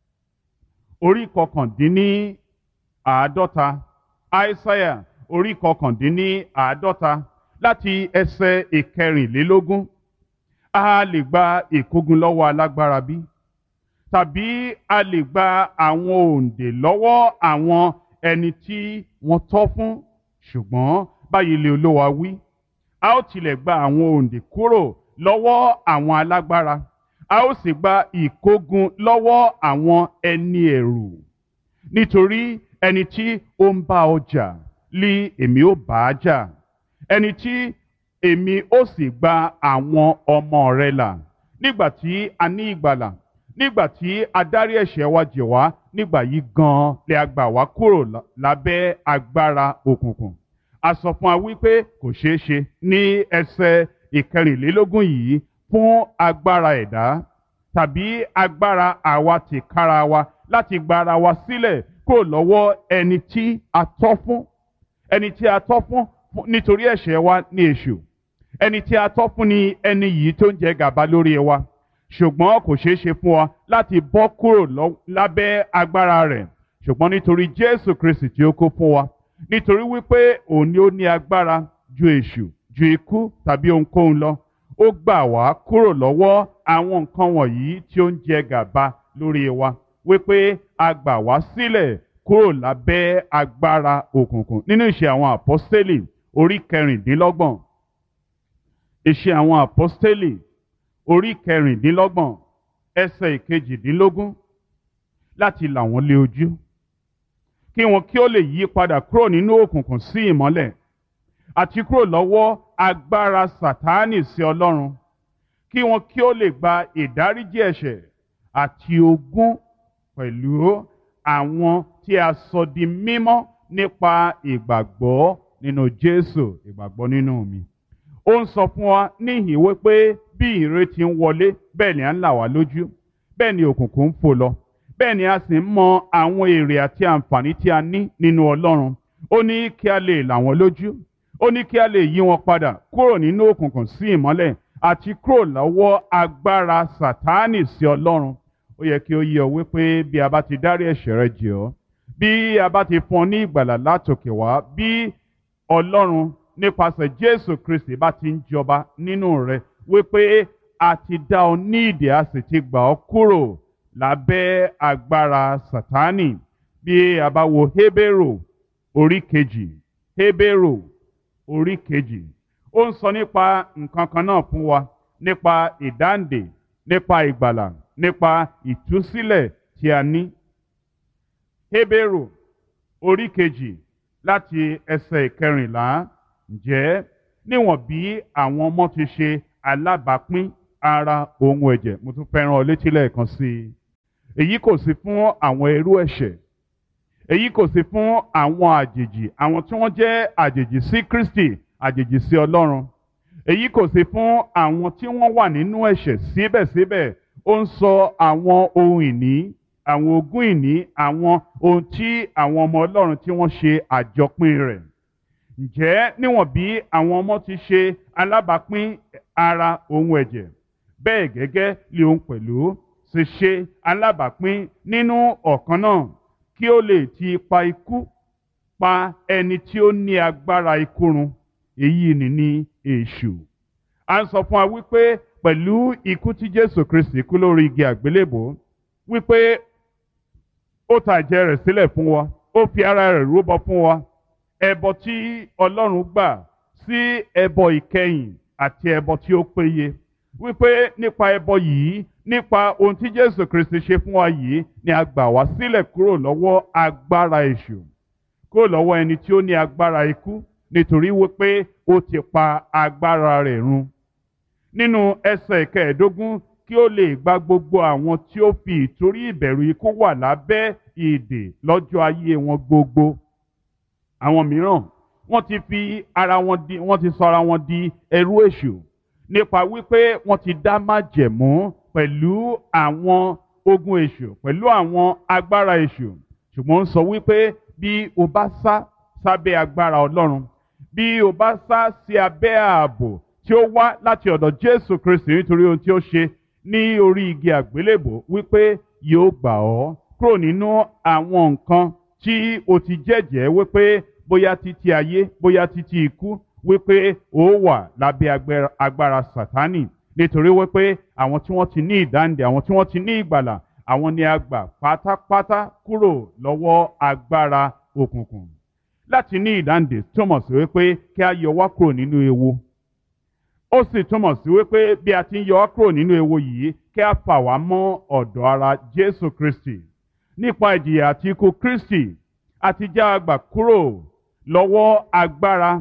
S1: orí kọkàndínní àádọ́ta, Aísáyà orí kọkàndínní àádọ́ta láti ẹsẹ̀ ìkẹrìnlélógún. A lè gba ìkógun lọ́wọ́ alágbára bí? Tàbí a lè gba àwọn òǹdè lọ́wọ́ àwọn ẹni tí wọ́n tọ́ fún? Ṣùgbọ́n báyìí lè Olúwa wí, a ó tilẹ̀ gba àwọn òǹdè kúrò lọ́wọ́ àwọn alágbára, a ó sì gba ìkógun lọ́wọ́ àwọn ẹni ẹ̀rù. Nítorí ẹni tí ó ń bá ọ jà lí èmi ó bá a jà, ẹni tí èmi ó sì gba àwọn ọmọ rẹ̀ là. Nígbà tí a ní ìgbàlà, nígbà tí a dárí ẹ̀ṣẹ̀ wa jì wá, nígbà yìí gan-an lè a gbà wá kúrò lábẹ́ agbára òkùnkùn. A sọ fún wa wípé kò ṣeé ṣe ní ẹsẹ̀ ìkẹrìnlélógún yìí fún agbára ẹ̀dá tàbí agbára àwa tìkára wa láti gba ara wa sílẹ̀ kúrò lọ́wọ́ ẹni tí a tọ́ fún. Ẹni tí a tọ́ fún nítorí ẹ̀ṣẹ̀ wa ní èṣù. Ẹni tí a tọ́ fún ni ẹni yìí tó ń jẹ gàba lórí wa. Ṣùgbọ́n kò ṣeé ṣe fún wa láti bọ́ kúrò lábẹ́ agbára rẹ̀. Ṣùgbọ́n nítorí Jésù Kristi tí ó kú fún wa, nítorí wípé òun ni ó ní agbára ju èṣù, ju ikú tàbí ohunkóhun lọ, ó gbà wá kúrò lọ́wọ́ àwọn nǹkan wọ̀nyí tí ó ń jẹ gàba lórí wa, wípé a gbà wá sílẹ̀ kúrò lábẹ́ agbára òkùnkùn. Nínú Ìṣe àwọn Àpọ́stélì orí kẹrìndínlọ́gbọ̀n, Ìṣe àwọn Àpọ́stélì orí kẹrìndínlọ́gbọ̀n ẹsẹ̀ ìkejìdínlógún, láti là wọ́n lé ojú kí wọn kí ó lè yí padà kúrò nínú òkùnkùn sí ìmọ́lẹ̀, àti kúrò lọ́wọ́ agbára Sátánì sí Ọlọ́run, kí wọn kí ó lè gba ìdáríjì ẹ̀ṣẹ̀ àti ogún pẹ̀lú àwọn tí a sọ di mímọ́ nípa ìgbàgbọ́ nínú Jésù, ìgbàgbọ́ nínú mi. Ó ń sọ fún wa níhìn wípé bí ìrètí ń wọlé, bẹ́ẹ̀ ni à ń là wá lójú, bẹ́ẹ̀ ni òkùnkùn ń fò lọ, bẹ́ẹ̀ ni a sì ń mọ àwọn èrè àti àǹfààní tí a ní nínú Ọlọ́run. Ó ní kí a lè là wọ́n lójú, ó ní kí a lè yí wọn padà kúrò nínú òkùnkùn sí ìmọ́lẹ̀, àti kúrò lọ́wọ́ agbára Sátánì sí Ọlọ́run. Ó yẹ kí ó yé ọ wípé bí a bá ti dárí ẹ̀ṣẹ̀ rẹ jì ọ́, bí a bá ti fún ọ ní ìgbàlà látòkè wá, bí Ọlọ́run nípasẹ̀ Jésù Kristi bá ti ń jọba nínú rẹ, wípé a ti dá ọ ní ìdè, a sì ti gbà ọ́ kúrò lábẹ́ agbára Sátánì. Bí a bá wo Hébérù orí kejì, Hébérù orí kejì, ó ń sọ nípa nǹkan kan náà fún wa, nípa ìdáǹdè, nípa ìgbàlà, nípa ìtúsílẹ̀ tí a ní. Hébérù orí kejì láti ẹsẹ̀ ìkẹrìnlá. Ǹjẹ́ níwọ̀n bí àwọn ọmọ ti ṣe alábàápín ara ohun ẹ̀jẹ̀, mo tún fẹ́ rán ọ létí lẹ́ẹ̀kan sí i. Èyí kò sí fún àwọn ẹrú ẹ̀ṣẹ̀, èyí kò sí fún àwọn àjèjì, àwọn tí wọ́n jẹ́ àjèjì sí Kristi, àjèjì sí Ọlọ́run. Èyí kò sí fún àwọn tí wọ́n wà nínú ẹ̀ṣẹ̀ síbẹ̀síbẹ̀. Ó ń sọ àwọn ohun ìní, àwọn ogún ìní, àwọn ohun tí àwọn ọmọ Ọlọ́run tí wọ́n ṣe àjọpín rẹ̀. Ǹjẹ́ níwọ̀n bí àwọn ọmọ ti ṣe alábàápín ara ohun ẹ̀jẹ̀, bẹ́ẹ̀ gẹ́gẹ́ lé òun pẹ̀lú sì ṣe alábàápín nínú ọ̀kan náà, kí ó lè ti ipa ikú pa ẹni tí ó ní agbára ikú run, èyí ni ní èṣù. À ń sọ fún wa wípé pẹ̀lú ikú tí Jésù Kristi kú lórí igi àgbélébò, wípé ó ta ẹ̀jẹ̀ rẹ̀ sílẹ̀ fún wa, ó fi ara rẹ̀ rúbọ fún wa. Ẹbọ tí Ọlọ́run gbà sí ẹbọ ìkẹyìn àti ẹbọ tí ó péye, wípé nípa ẹbọ yìí, nípa ohun tí Jésù Kristi ṣe fún wa yìí, ni a gbà wá sílẹ̀ kúrò lọ́wọ́ agbára èṣù, kúrò lọ́wọ́ ẹni tí ó ní agbára ikú, nítorí wípé ó ti pa agbára rẹ̀ run. Nínú ẹsẹ̀ kẹẹ̀ẹ́dógún, kí ó lè gba gbogbo àwọn tí ó fi ìtorí ìbẹ̀rù ikú wà lábẹ́ ìdè lọ́jọ́ ayé wọn gbogbo. Àwọn mìíràn wọ́n ti fi ara wọn di, wọ́n ti sọ ara wọn di ẹrú èṣù nípa wípé wọ́n ti dá májẹ̀mú pẹ̀lú àwọn ogun èṣù, pẹ̀lú àwọn agbára èṣù. Ṣùgbọ́n ó sọ wípé bí o bá sá sábẹ́ agbára Ọlọ́run, bí o bá sá sí abẹ́ ààbò tí ó wá láti ọ̀dọ̀ Jésù Kristi nítorí ohun tí ó ṣe ní orí igi àgbélébò, wípé yóò gbà ọ́ kúrò nínú àwọn nǹkan tí o ti jẹ́jẹ́ wípé bóyá títí ayé, bóyá títí ikú, wípé ó wà lábẹ́ agbára Sátánì. Nítorí wípé àwọn tí wọ́n ti ní ìdáǹdè, àwọn tí wọ́n ti ní ìgbàlà, àwọn ni a gbà pátápátá kúrò lọ́wọ́ agbára òkùnkùn. Láti ní ìdáǹdè túmọ̀ sí wípé kí a yọ wá kúrò nínú ewu. Ó sì túmọ̀ sí wípé bí a ti ń yọ wá kúrò nínú ewu yìí, kí a fà wá mọ́ ọ̀dọ̀ ara Jésù Kristi. Nípa ìjìyà àti ikú Kristi, a ti já a gbà kúrò lọ́wọ́ agbára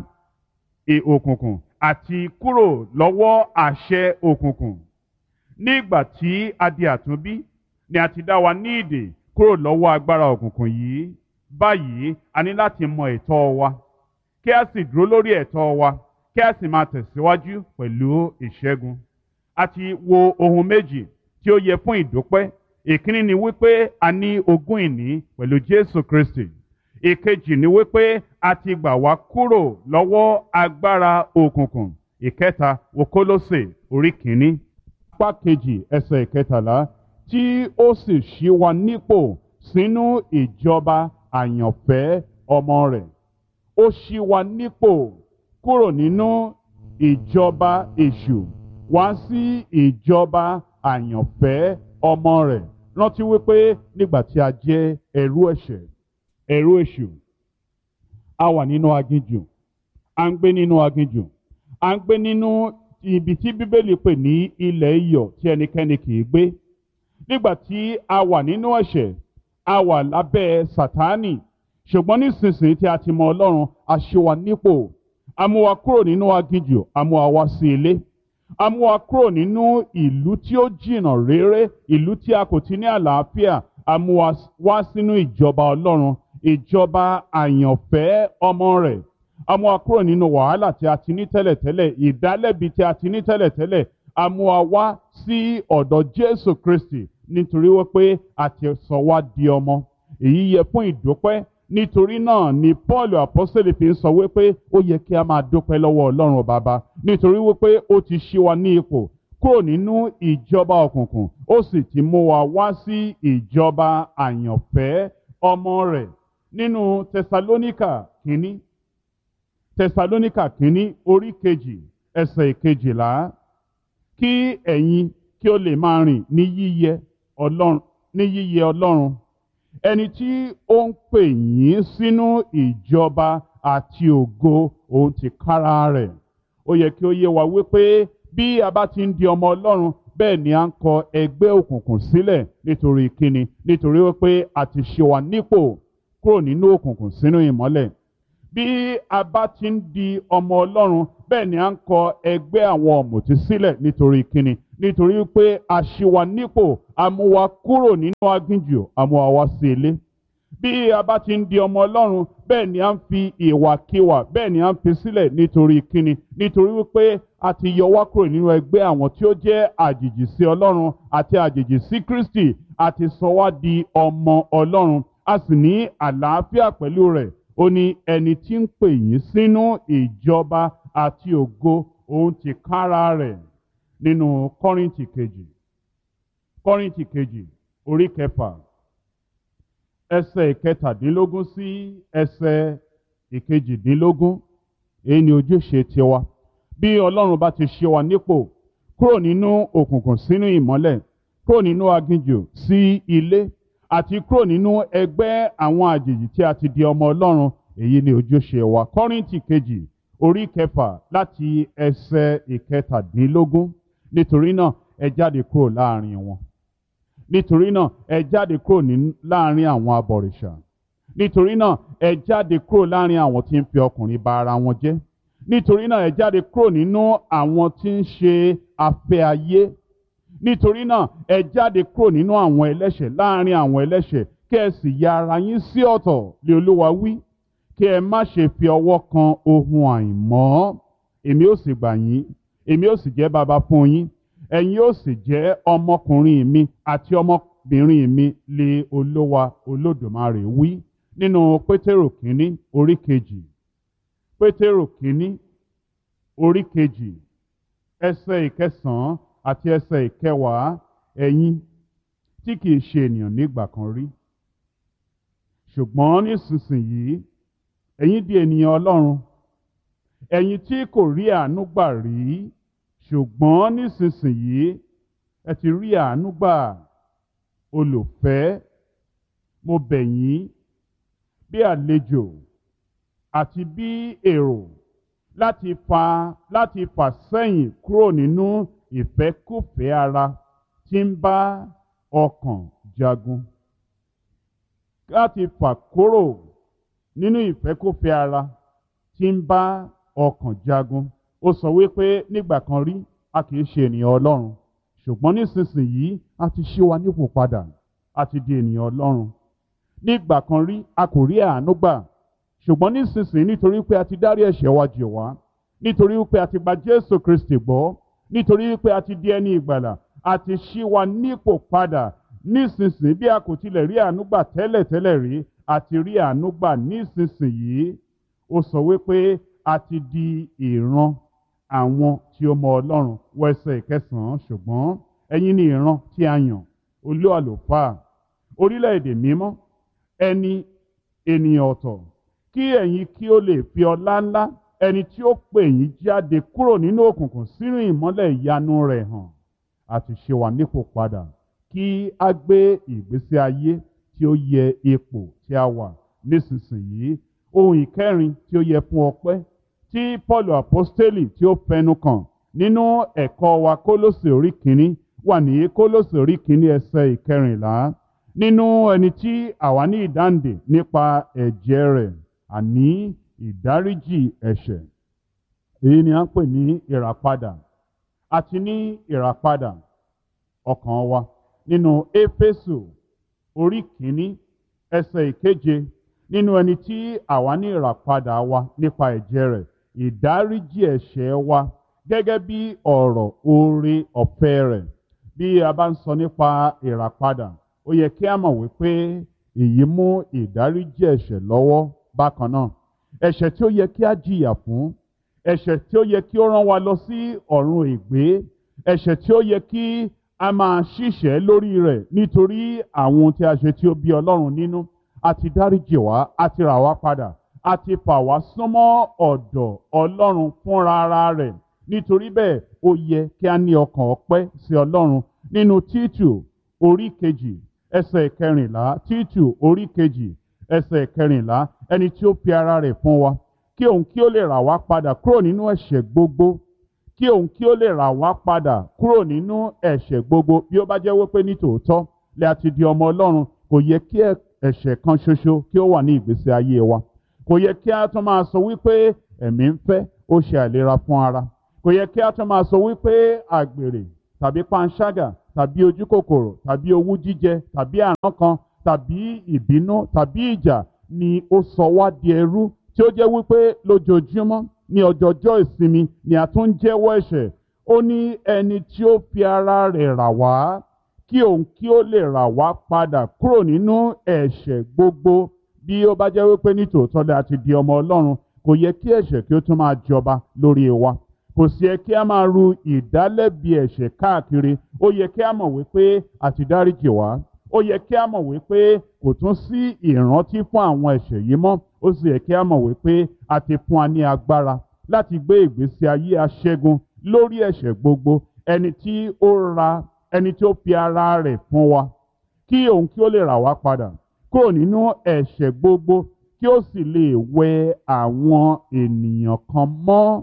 S1: òkùnkùn àti kúrò lọ́wọ́ àṣẹ òkùnkùn. Nígbà tí a di àtúnbí, ni a ti dá wa ní ìdè kúrò lọ́wọ́ agbára òkùnkùn yìí. Báyìí a ní láti mọ ẹ̀tọ́ wa, kí a sì dúró lórí ẹ̀tọ́ wa, kí a sì máa tẹ̀síwájú pẹ̀lú ìṣẹ́gun. A ti wo ohun méjì tí ó yẹ fún ìdúpẹ́. Ìkíní ni wípé a ní ogún ìní pẹ̀lú Jésù Kristi. Ìkejì ni wípé a ti gbà wá kúrò lọ́wọ́ agbára òkùnkùn. Ìkẹta wo Kólósè orí kìíní, apá kejì ẹsẹ̀ ìkẹtàlá, tí ó sì ṣí wa nípò sínú ìjọba àyànfẹ́ ọmọ rẹ̀. Ó ṣí wa nípò kúrò nínú ìjọba èṣù wá sí ìjọba àyànfẹ́ ọmọ rẹ̀. Rántí wípé nígbà tí a jẹ́ ẹrú ẹ̀ṣẹ̀, ẹrú èṣù, a wà nínú aginjù, à ń gbé nínú aginjù, à ń gbé nínú ibi tí Bíbélì pè ní ilẹ̀ iyọ̀ tí ẹnikẹ́ni kì í gbé. Nígbà tí a wà nínú ẹ̀ṣẹ̀, a wà lábẹ́ Sátánì. Ṣùgbọ́n nísinsìnyí tí a ti mọ Ọlọ́run, a ṣí wa nípò, a mú wa kúrò nínú aginjù, a mú wa wá sí ilé. A mú wa kúrò nínú ìlú tí ó jìnnà réré, ìlú tí a kò ti ní àlàáfíà. A mú wa wá sínú ìjọba Ọlọ́run, ìjọba àyànfẹ́ ọmọ rẹ̀. A mú wa kúrò nínú wàhálà tí a ti ní tẹ́lẹ̀tẹ́lẹ̀, ìdálẹ́bi tí a ti ní tẹ́lẹ̀tẹ́lẹ̀. A mú wa wá sí ọ̀dọ̀ Jésù Kristi nítorí wípé a ti sọ wá di ọmọ. Èyí yẹ fún ìdúpẹ́. Nítorí náà ni Pọ́ọ̀lù àpọ́sítélì fi ń sọ wípé ó yẹ kí a máa dúpẹ́ lọ́wọ́ Ọlọ́run Baba, nítorí wípé ó ti ṣí wa ní ipò kúrò nínú ìjọba òkùnkùn, ó sì ti mú wa wá sí ìjọba àyànfẹ́ ọmọ rẹ̀. Nínú Tẹsalóníkà kínní, Tẹsalóníkà kínní orí kejì ẹsẹ̀ ìkejìlá, kí ẹ̀yin kí ó lè máa rìn ní yíyẹ Ọlọ́run, ní yíyẹ Ọlọ́run, ẹni tí ó ń pè yín sínú ìjọba àti ògo òun tìkára rẹ̀. Ó yẹ kí ó yé wa wípé bí a bá ti ń di ọmọ Ọlọ́run, bẹ́ẹ̀ ni à ń kọ ẹgbẹ́ òkùnkùn sílẹ̀. Nítorí kíni? Nítorí wípé a ti ṣí wa nípò kúrò nínú òkùnkùn sínú ìmọ́lẹ̀. bí a bá ti ń di ọmọ Ọlọ́run bẹ́ẹ̀ ni à ń kọ ẹgbẹ́ àwọn ọ̀mùtí sílẹ̀ nítorí kíni nítorí pé a ṣí wa nípò a mú wa kúrò nínú aginjù a mú wa wá sí ilé. Bí a bá ti ń di ọmọ Ọlọ́run bẹ́ẹ̀ ni à ń fi ìwàkiwà bẹ́ẹ̀ ni à ń fi sílẹ̀ nítorí kíni nítorí wípé a ti yọ wá kúrò nínú ẹgbẹ́ àwọn tí ó jẹ́ àjèjì sí Ọlọ́run àti àjèjì sí Kristi àti sọ wá di ọmọ Ọlọ́run a sì ní àlàáfíà pẹ̀lú rẹ̀. Ó ní ẹni tí ń pè yín sínú ìjọba àti ògo òun ti kára rẹ̀ nínú Kọ́ríńtì kejì Kọ́ríńtì kejì orí kẹfà ẹsẹ̀ ìkẹtàdínlógún sí ẹsẹ̀ ìkejìdínlógún. Èyí ni ojúṣe tiwa bí Ọlọ́run bá ti ṣe wa nípò kúrò nínú òkùnkùn sínú ìmọ́lẹ̀ kúrò nínú aginjù sí ilé àti kúrò nínú ẹgbẹ́ àwọn àjèjì tí a ti di ọmọ Ọlọ́run. Èyí ni ojúṣe wa. Kọ́ríńtì kejì orí kẹfà láti ẹsẹ̀ ìkẹtàdínlógún. Nítorí náà ẹ jáde kúrò láàrin wọn. Nítorí náà ẹ jáde kúrò láàrin àwọn abọ̀rìṣà. Nítorí náà ẹ jáde kúrò láàrin àwọn tí ń fi ọkùnrin ba ara wọn jẹ́. Nítorí náà ẹ jáde kúrò nínú àwọn tí ń ṣe afẹ́ ayé. Nítorí náà ẹ jáde kúrò nínú àwọn ẹlẹ́ṣẹ̀ láàrin àwọn ẹlẹ́ṣẹ̀ kí ẹ sì ya ara yín sí ọ̀tọ̀ lé Olúwa wí kí ẹ má ṣe fi ọwọ́ kan ohun àìmọ́. Èmi ó sì gbà yín èmi ó sì jẹ́ baba fún yín ẹ̀yin ó sì jẹ́ ọmọkùnrin mi àti ọmọbìnrin mi lé Olúwa Olódùmarè wí. Nínú Pétérù kínní orí kejì Pétérù kínní orí kejì ẹsẹ̀ ìkẹsàn-án àti ẹsẹ̀ ìkẹwàá. Ẹ̀yin tí kìí ṣe ènìyàn nígbà kan rí ṣùgbọ́n nísinsìnyí ẹ̀yin di ènìyàn Ọlọ́run. Ẹ̀yin tí kò rí àánú gbà rí ṣùgbọ́n nísinsìnyí ẹ ti rí àánú gbà. Olùfẹ́, mo bẹ̀ yín bí àlejò àti bí èrò láti fà láti fà sẹ́yìn kúrò nínú ìfẹ́kúfẹ̀ẹ́ ara tí ń bá ọkàn jagun. Láti fà kúrò nínú ìfẹ́kúfẹ̀ẹ́ ara tí ń bá ọkàn jagun. Ó sọ wípé nígbà kan rí a kìí ṣe ènìyàn Ọlọ́run ṣùgbọ́n nísinsìnyí a ti ṣí wa nípò padà a ti di ènìyàn Ọlọ́run. Nígbà kan rí a kò rí àánú gbà ṣùgbọ́n nísinsìnyí nítorí pé a ti dárí ẹ̀ṣẹ̀ wa jì wá nítorí wípé a ti gba Jésù Kristi gbọ́ nítorí wípé a ti di ẹni ìgbàlà a ti ṣí wa nípò padà. Nísinsìnyí bí a kò tilẹ̀ rí àánú gbà tẹ́lẹ̀ tẹ́lẹ̀ rí a ti rí àánú gbà nísinsìnyí. Ó sọ wípé a ti di ìran àwọn tí ó mọ Ọlọ́run. Wẹsẹ̀ ìkẹsàn-án. Ṣùgbọ́n ẹ̀yin ni ìran tí a yàn olú àlùfáà orílẹ̀-èdè mímọ́ ẹni ènìyàn ọ̀tọ̀ kí ẹ̀yin kí ó lè fi ọlá ńlá ẹni tí ó pè yín jáde kúrò nínú òkùnkùn sínú ìmọ́lẹ̀ ìyanu rẹ̀ hàn. Àti ṣe wà nípò padà kí a gbé ìgbésí ayé tí ó yẹ ipò tí a wà nísinsìnyí. Ohun ìkẹrin tí ó yẹ fún ọpẹ́ tí Paul apostoli tí ó fẹnu kàn nínú ẹ̀kọ́ wa Kólósè orí kìíní wà ní Kólósè orí kìíní ẹsẹ̀ ìkẹrìnlá. Nínú ẹni tí àwa ní ìdáǹdè nípa ẹ̀jẹ̀ rẹ̀ àní ìdáríjì ẹ̀ṣẹ̀. Èyí ni a ń pè ní ìràpadà. Àti ní ìràpadà ọkàn wa nínú Éfésù orí kìíní ẹsẹ̀ ìkeje. Nínú ẹni tí àwa ní ìràpadà wa nípa ẹ̀jẹ̀ rẹ̀ ìdáríjì ẹ̀ṣẹ̀ wa gẹ́gẹ́ bí ọ̀rọ̀ oore ọ̀fẹ́ rẹ̀. Bí a bá ń sọ nípa ìràpadà ó yẹ kí a mọ̀ wípé èyí mú ìdáríjì ẹ̀ṣẹ̀ lọ́wọ́ bákan náà. Ẹ̀ṣẹ̀ tí ó yẹ kí a jìyà fún, ẹ̀ṣẹ̀ tí ó yẹ kí ó rán wa lọ sí ọ̀run ègbé, ẹ̀ṣẹ̀ tí ó yẹ kí a máa ṣìṣẹ́ lórí rẹ̀ nítorí àwọn ohun tí a ṣe tí ó bí Ọlọ́run nínú. A ti dáríjì wá, a ti rà wá padà, a ti fà wá súnmọ́ ọ̀dọ̀ Ọlọ́run fúnra ara rẹ̀. Nítorí bẹ́ẹ̀ ó yẹ kí a ní ọkàn ọpẹ́ sí Ọlọ́run. Nínú Títù orí kejì ẹsẹ̀ kẹrìnlá, Títù orí kejì ẹsẹ̀ kẹrìnlá, ẹni tí ó fi ara rẹ̀ fún wa kí òun kí ó lè rà wá padà kúrò nínú ẹ̀ṣẹ̀ gbogbo kí òun kí ó lè rà wá padà kúrò nínú ẹ̀ṣẹ̀ gbogbo. Bí ó bá jẹ́ wípé ní tòótọ́ lẹ a ti di ọmọ Ọlọ́run kò yẹ kí ẹ̀ṣẹ̀ kan ṣoṣo kí ó wà ní ìgbésí ayé wa. kò yẹ kí a tún máa sọ wípé ẹ̀mí ń fẹ́ ó ṣe àìlera fún ara. Kò yẹ kí a tún máa sọ wípé àgbèrè tàbí panṣágà tàbí ojúkòkòrò tàbí owú jíjẹ tàbí àrán kan tàbí ìbínú tàbí ìjà ni ó sọ wá di ẹrú, tí ó jẹ́ wípé lójoojúmọ́ ní ọjọọjọ́ ìsinmi ni a tún ń jẹ́wọ́ ẹ̀ṣẹ̀. Ó ní ẹni tí ó fi ara rẹ̀ rà wá kí òun kí ó lè rà wá padà kúrò nínú ẹ̀ṣẹ̀ gbogbo. Bí ó bá jẹ́ wípé nítòótọ́ la ti di ọmọ Ọlọ́run, kò yẹ kí ẹ̀ṣẹ̀ kí ó tún máa jọba lórí wa. Kò sí yẹ kí a máa ru ìdálẹ́bi ẹ̀ṣẹ̀ káàkiri. Ó yẹ kí a mọ̀ wípé a ti dáríjì wá. Ó yẹ kí a mọ̀ wípé kò tún sí ìrántí fún àwọn ẹ̀ṣẹ̀ yìí mọ́. Ó sì yẹ kí a mọ̀ wípé a ti fún wa ní agbára láti gbé ìgbésí ayé aṣẹ́gun lórí ẹ̀ṣẹ̀ gbogbo. Ẹni tí ó ra ẹni tí ó fi ara rẹ̀ fún wa kí òun kí ó lè rà wá padà kúrò nínú ẹ̀ṣẹ̀ gbogbo, kí ó sì lè wẹ àwọn ènìyàn kan mọ́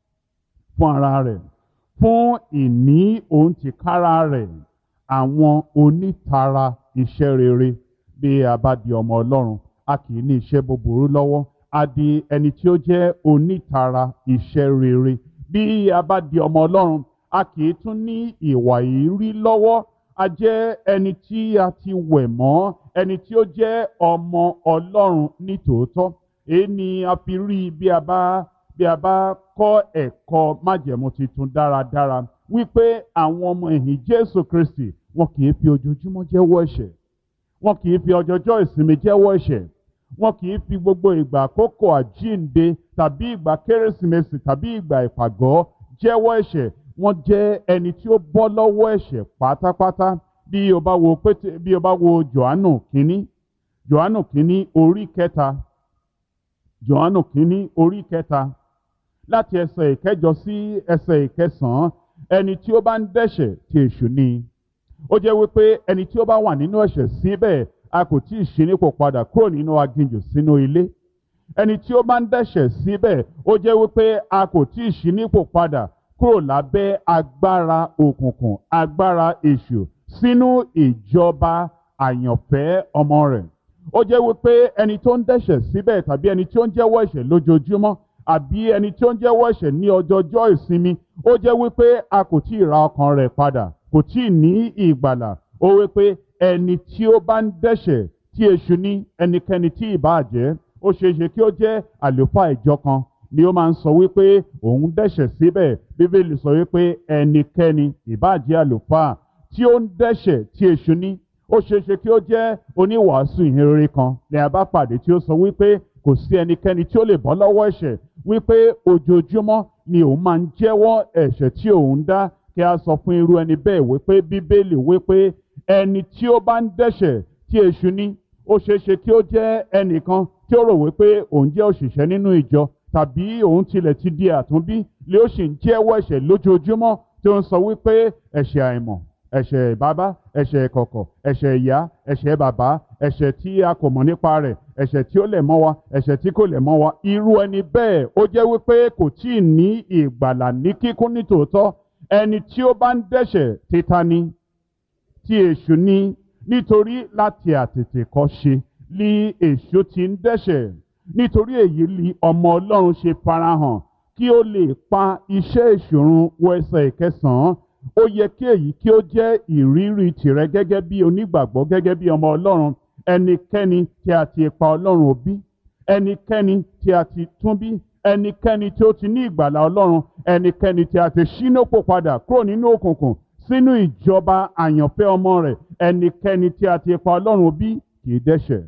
S1: fún ara rẹ̀, fún ìní òun tìkára rẹ̀, àwọn onítara iṣẹ́ rere. Bí a bá di ọmọ Ọlọ́run, a kì í ní iṣẹ́ búburú lọ́wọ́. A di ẹni tí ó jẹ́ onítara iṣẹ́ rere. Bí a bá di ọmọ Ọlọ́run, a kì í tún ní ìwà ìrí lọ́wọ́. A jẹ́ ẹni tí a ti wẹ̀ mọ́, ẹni tí ó jẹ́ ọmọ Ọlọ́run ní tòótọ́. Èyí ni a fi rí bí a bá bí a bá kọ́ ẹ̀kọ́ májẹ̀mú titun dáradára wípé àwọn ọmọ ẹ̀yìn Jésù Kristi wọn kì í fi ojoojúmọ́ jẹ́wọ́ ẹ̀ṣẹ̀. Wọn kì í fi ọjọjọ́ ìsinmi jẹ́wọ́ ẹ̀ṣẹ̀. Wọn kì í fi gbogbo ìgbà àkókò àjíǹde tàbí ìgbà Kérésìmesì tàbí ìgbà ìpàgọ́ jẹ́wọ́ ẹ̀ṣẹ̀. Wọ́n jẹ́ ẹni tí ó bọ́ lọ́wọ́ ẹ̀ṣẹ̀ pátápátá. Bí o bá wo pété bí o bá wo Jòhánù kínní Jòhánù kínní orí kẹta Jòhánù kínní orí kẹta láti ẹsẹ̀ ìkẹjọ sí ẹsẹ̀ ìkẹsàn-án, ẹni tí ó bá ń dẹ́ṣẹ̀ ti èṣù ni. Ó jẹ́ wípé ẹni tí ó bá wà nínú ẹ̀ṣẹ̀ síbẹ̀, a kò tí ì ṣí nípò padà kúrò nínú aginjù sínú ilé. Ẹni tí ó bá ń dẹ́ṣẹ̀ síbẹ̀, ó jẹ́ wípé a kò tí ì ṣí nípò padà kúrò lábẹ́ agbára òkùnkùn, agbára èṣù sínú ìjọba àyànfẹ́ ọmọ rẹ̀. Ó jẹ́ wípé ẹni tó ń dẹ́ṣẹ̀ síbẹ̀ tàbí ẹni tí ó ń jẹ́wọ́ ẹ̀ṣẹ̀ lójoojúmọ́ àbí ẹni tí ó ń jẹ́wọ́ ẹ̀ṣẹ̀ ní ọjọọjọ́ ìsinmi, ó jẹ́ wípé a kò tí ì ra ọkàn rẹ̀ padà, kò tí ì ní ìgbàlà. Ó wípé ẹni tí ó bá ń dẹ́ṣẹ̀ tí èṣù ní, ẹnikẹ́ni tí ìbá jẹ́, ó ṣeé ṣe kí ó jẹ́ àlùfáà ìjọ kan ni ó máa ń sọ wípé òun dẹ́ṣẹ̀ síbẹ̀. Bíbélì sọ wípé ẹnikẹ́ni ìbá jẹ́ àlùfáà tí ó ń dẹ́ṣẹ̀ tí èṣù ní, ó ṣeé ṣe kí ó jẹ́ oníwàásù ìhìnrere kan ní a bá pàdé tí ó sọ wípé kò sí ẹnikẹ́ni tí ó lè bọ́ lọ́wọ́ ẹ̀ṣẹ̀, wípé ojoojúmọ́ ni òun máa ń jẹ́wọ́ ẹ̀ṣẹ̀ tí òun dá. Kí a sọ fún irú ẹni bẹ́ẹ̀ wípé Bíbélì wípé ẹni tí ó bá ń dẹ́ṣẹ̀ tí èṣù ní, ó ṣeé ṣe kí ó jẹ́ ẹnìkan tí ó rò wípé òun jẹ́ òṣìṣẹ́ nínú ìjọ tàbí òun tilẹ̀ ti di àtúnbí lé ó sì ń jẹ́wọ́ ẹ̀ṣẹ̀ lójoojúmọ́, tí ó ń sọ wípé ẹ̀ṣẹ̀ àìmọ̀, ẹ̀ṣẹ̀ bàbá, ẹ̀ṣẹ̀ ìkọ̀kọ̀, ẹ̀ṣẹ̀ ìyá, ẹ̀ṣẹ̀ bàbá, ẹ̀ṣẹ̀ tí a kò mọ̀ nípa rẹ̀, ẹ̀ṣẹ̀ tí ó lẹ̀ mọ́ wa, ẹ̀ṣẹ̀ tí kò lẹ̀ mọ́ wa. Irú ẹni bẹ́ẹ̀ ó jẹ́ wípé kò tí ì ní ìgbàlà ní kíkún ní tòótọ́. Ẹni tí ó bá ń dẹ́ṣẹ̀ títa ni, tí èṣù ní, nítorí láti àtètèkọ́ṣe ni èṣù ti ń dẹ́ṣẹ̀. Nítorí èyí ni ọmọ Ọlọ́run ṣe farahàn kí ó lè pa iṣẹ́ èṣù run. Wo ẹsẹ̀ ìkẹsàn-án. Ó yẹ kí èyí kí ó jẹ́ ìrírí tìrẹ gẹ́gẹ́ bí onígbàgbọ́, gẹ́gẹ́ bí ọmọ Ọlọ́run. Ẹnikẹ́ni tí a ti pa Ọlọ́run bí, ẹnikẹ́ni tí a ti tún bí, ẹnikẹ́ni tí ó ti ní ìgbàlà Ọlọ́run, ẹnikẹ́ni tí a ti ṣí nípò padà kúrò nínú òkùnkùn sínú ìjọba àyànfẹ́ ọmọ rẹ̀, ẹnikẹ́ni tí a ti pa Ọlọ́run bí kì í dẹ́ṣẹ̀,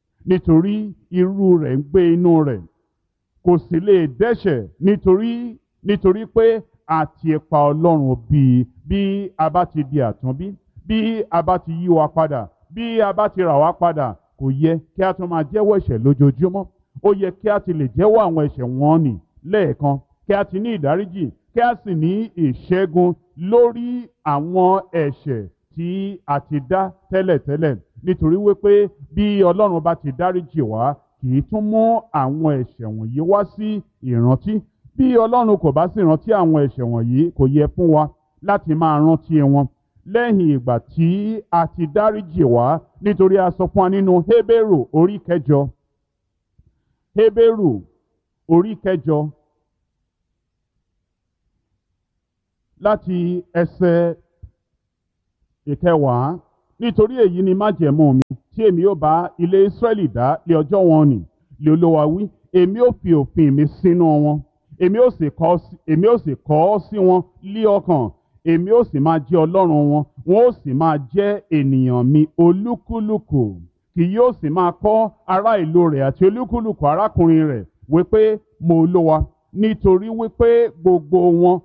S1: nítorí irú rẹ̀ ń gbé inú rẹ̀. Kò sì lè dẹ́ṣẹ̀ nítorí nítorí pé a ti pa Ọlọ́run bí. Bí a bá ti di àtúnbí, bí a bá ti yí wa padà, bí a bá ti rà wá padà, kò yẹ kí a tún máa jẹ́wọ́ ẹ̀ṣẹ̀ lójoojúmọ́. Ó yẹ kí a ti lè jẹ́wọ́ àwọn ẹ̀ṣẹ̀ wọn nì lẹ́ẹ̀kan, kí a ti ní ìdáríjì, kí a sì ní ìṣẹ́gun lórí àwọn ẹ̀ṣẹ̀ tí a ti dá tẹ́lẹ̀tẹ́lẹ̀. Nítorí wípé bí Ọlọ́run bá ti dáríjì wá, kì í tún mú àwọn ẹ̀ṣẹ̀ wọ̀nyí wá sí ìrántí. Bí Ọlọ́run kò bá sì rántí àwọn ẹ̀ṣẹ̀ wọ̀nyí, kò yẹ fún wa láti máa rántí wọn lẹ́yìn ìgbà tí a ti dáríjì wá. Nítorí a sọ fún wa nínú Hébérù orí kẹjọ Hébérù orí kẹjọ láti ẹsẹ̀ ìkẹwàá. Nítorí èyí ni májẹ̀mú mi tí èmi ó bá ilé Ísírẹ́lì dá lé ọjọ́ wọn nì, lé Olúwa wí. Èmi ó fi òfin mi sínú wọn, èmi ó sì kọ sí- èmi ó sì kọ ọ́ sí wọn lí ọkàn, èmi ó sì máa jẹ́ Ọlọ́run wọn, wọn ó sì máa jẹ́ ènìyàn mi. Olúkúlùkù kì yóò sì máa kọ́ ará ìlú rẹ̀ àti olúkúlùkù arákùnrin rẹ̀ wípé mo Olúwa, nítorí wípé gbogbo wọn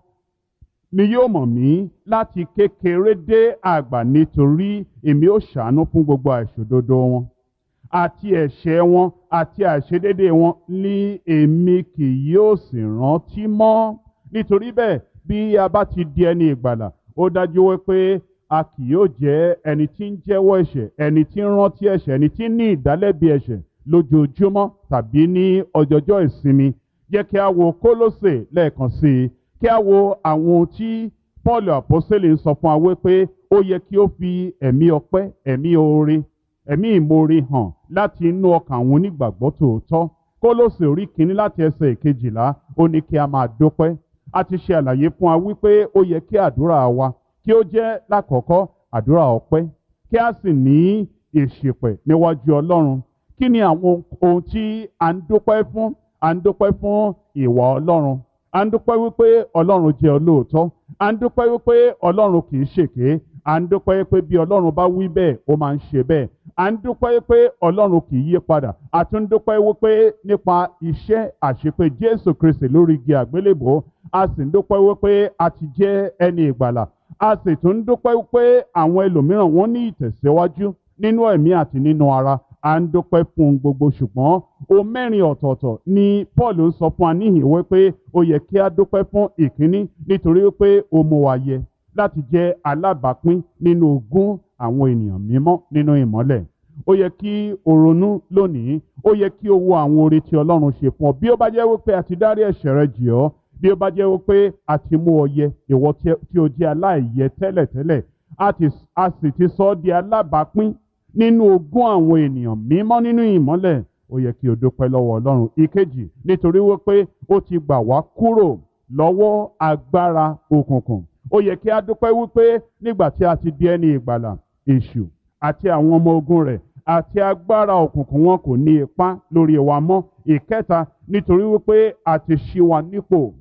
S1: ni yóò mọ̀ mí láti kékeré dé àgbà, nítorí èmi ó ṣàánú fún gbogbo àìṣòdodo wọn àti ẹ̀ṣẹ̀ wọn àti àìṣedédé wọn ní èmi kì yóò sì rántí mọ́. Nítorí bẹ́ẹ̀, bí a bá ti di ẹni ìgbàlà, ó dájú wípé a kì yóò jẹ́ ẹni tí ń jẹ́wọ́ ẹ̀ṣẹ̀, ẹni tí ń rántí ẹ̀ṣẹ̀, ẹni tí ń ní ìdálẹ́bi ẹ̀ṣẹ̀ lójoojúmọ́ tàbí ní ọjọjọ́ ìsinmi. Jẹ́ kí a wo Kólósè lẹ́ẹ̀kan sí i, kí a wo àwọn ohun tí Pọ́ọ̀lù àpọ́sítélì ń sọ fún wa wípé ó yẹ kí ó fi ẹ̀mí ọpẹ́, ẹ̀mí oore, ẹ̀mí ìmoore hàn láti inú ọkàn àwọn onígbàgbọ́ tòótọ́. Kólósè orí kìíní láti ẹsẹ̀ ìkejìlá, ó ní kí a máa dúpẹ́. A ti ṣe àlàyé fún wa wípé ó yẹ kí àdúrà wa kí ó jẹ́ lákọ̀ọ́kọ́ àdúrà ọpẹ́, kí a sì ní ìṣìpẹ̀ níwájú Ọlọ́run. Kí ni àwọn ohun tí à ń dúpẹ́ fún? À ń dúpẹ́ fún ìwà Ọlọ́run. À ń dúpẹ́ wípé Ọlọ́run jẹ́ olóòótọ́. À ń dúpẹ́ wípé Ọlọ́run kì í ṣèké. À ń dúpẹ́ wípé bí Ọlọ́run bá wí bẹ́ẹ̀, ó máa ń ṣe bẹ́ẹ̀. À ń dúpẹ́ wípé Ọlọ́run kì í yí padà. A tún dúpẹ́ wípé nípa iṣẹ́ àṣepé Jésù Kristi lórí igi àgbélébùú, a sì ń dúpẹ́ wípé a ti jẹ́ ẹni ìgbàlà. A sì tún ń dúpẹ́ wípé àwọn ẹlòmíràn wọ́n ní ìtẹ̀síwájú nínú ẹ̀mí àti nínú ara. À ń dúpẹ́ fún ohun gbogbo, ṣùgbọ́n ohun mẹ́rin ọ̀tọ̀ọ̀tọ̀ ni Paul ń sọ fún wa níhìn wípé ó yẹ kí a dúpẹ́ fún. Ìkíní, nítorí wípé ó mú wa yẹ láti jẹ́ alábàápín nínú ogún àwọn ènìyàn mímọ́ nínú ìmọ́lẹ̀. Ó yẹ kí o ronú lónìí, ó yẹ kí o wo àwọn oore tí Ọlọ́run ṣe fún ọ. Bí ó bá jẹ́ wípé a ti dárí ẹ̀ṣẹ̀ rẹ jì ọ́, bí ó bá jẹ́ wípé a ti mú ọ yẹ, ìwọ tí o jẹ́ aláìyẹ tẹ́lẹ̀tẹ́lẹ̀, a ti a sì ti sọ ọ́ di alábàápín nínú ogún àwọn ènìyàn mímọ́ nínú ìmọ́lẹ̀, ó yẹ kí o dúpẹ́ lọ́wọ́ Ọlọ́run. Ìkejì, nítorí wípé ó ti gbà wá kúrò lọ́wọ́ agbára òkùnkùn. Ó yẹ kí a dúpẹ́ wípé nígbà tí a ti di ẹni ìgbàlà, èṣù àti àwọn ọmọ ogun rẹ̀ àti agbára òkùnkùn wọn kò ní ipá lórí wa mọ́. Ìkẹta, nítorí wípé a ti ṣí wa nípò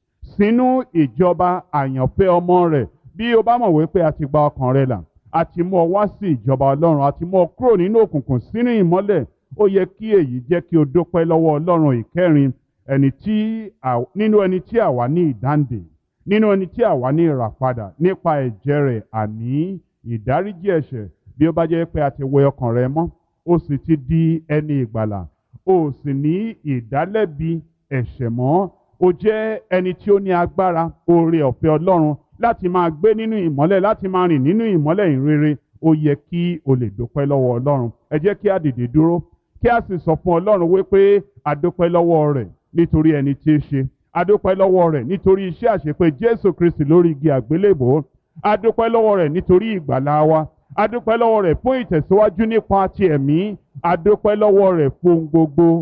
S1: sínú ìjọba àyànfẹ́ ọmọ rẹ̀. Bí o bá mọ̀ wípé a ti gba ọkàn rẹ là, a ti mú ọ wá sí ìjọba Ọlọ́run, a ti mú ọ kúrò nínú òkùnkùn sínú ìmọ́lẹ̀, ó yẹ kí èyí jẹ́ kí o dúpẹ́ lọ́wọ́ Ọlọ́run. Ìkẹrin, ẹni tí nínú ẹni tí àwa ní ìdáǹdè, nínú ẹni tí àwa ní ìràpadà nípa ẹ̀jẹ̀ rẹ̀, àní ìdáríjì ẹ̀ṣẹ̀. Bí ó bá jẹ́ pé a ti wẹ ọkàn rẹ mọ́, ó sì ti di ẹni ìgbàlà, ó sì ní ìdálẹ́bi ẹ̀ṣẹ̀ mọ́, ó jẹ́ ẹni tí ó ní agbára oore ọ̀fẹ́ Ọlọ́run láti máa gbé nínú ìmọ́lẹ̀, láti máa rìn nínú ìmọ́lẹ̀ ìrere. Ó yẹ kí o lè dúpẹ́ lọ́wọ́ Ọlọ́run. Ẹ jẹ́ kí a dìde dúró, kí a sì sọ fún Ọlọ́run wípé a dúpẹ́ lọ́wọ́ rẹ̀ nítorí ẹni tí í ṣe. A dúpẹ́ lọ́wọ́ rẹ̀ nítorí iṣẹ́ àṣepé Jésù Kristi lórí igi àgbélébùú. A dúpẹ́ lọ́wọ́ rẹ̀ nítorí ìgbàlà wa. A dúpẹ́ lọ́wọ́ rẹ̀ fún ìtẹ̀síwájú nípa ti ẹ̀mí. A dúpẹ́ lọ́wọ́ rẹ̀ fún gbogbo.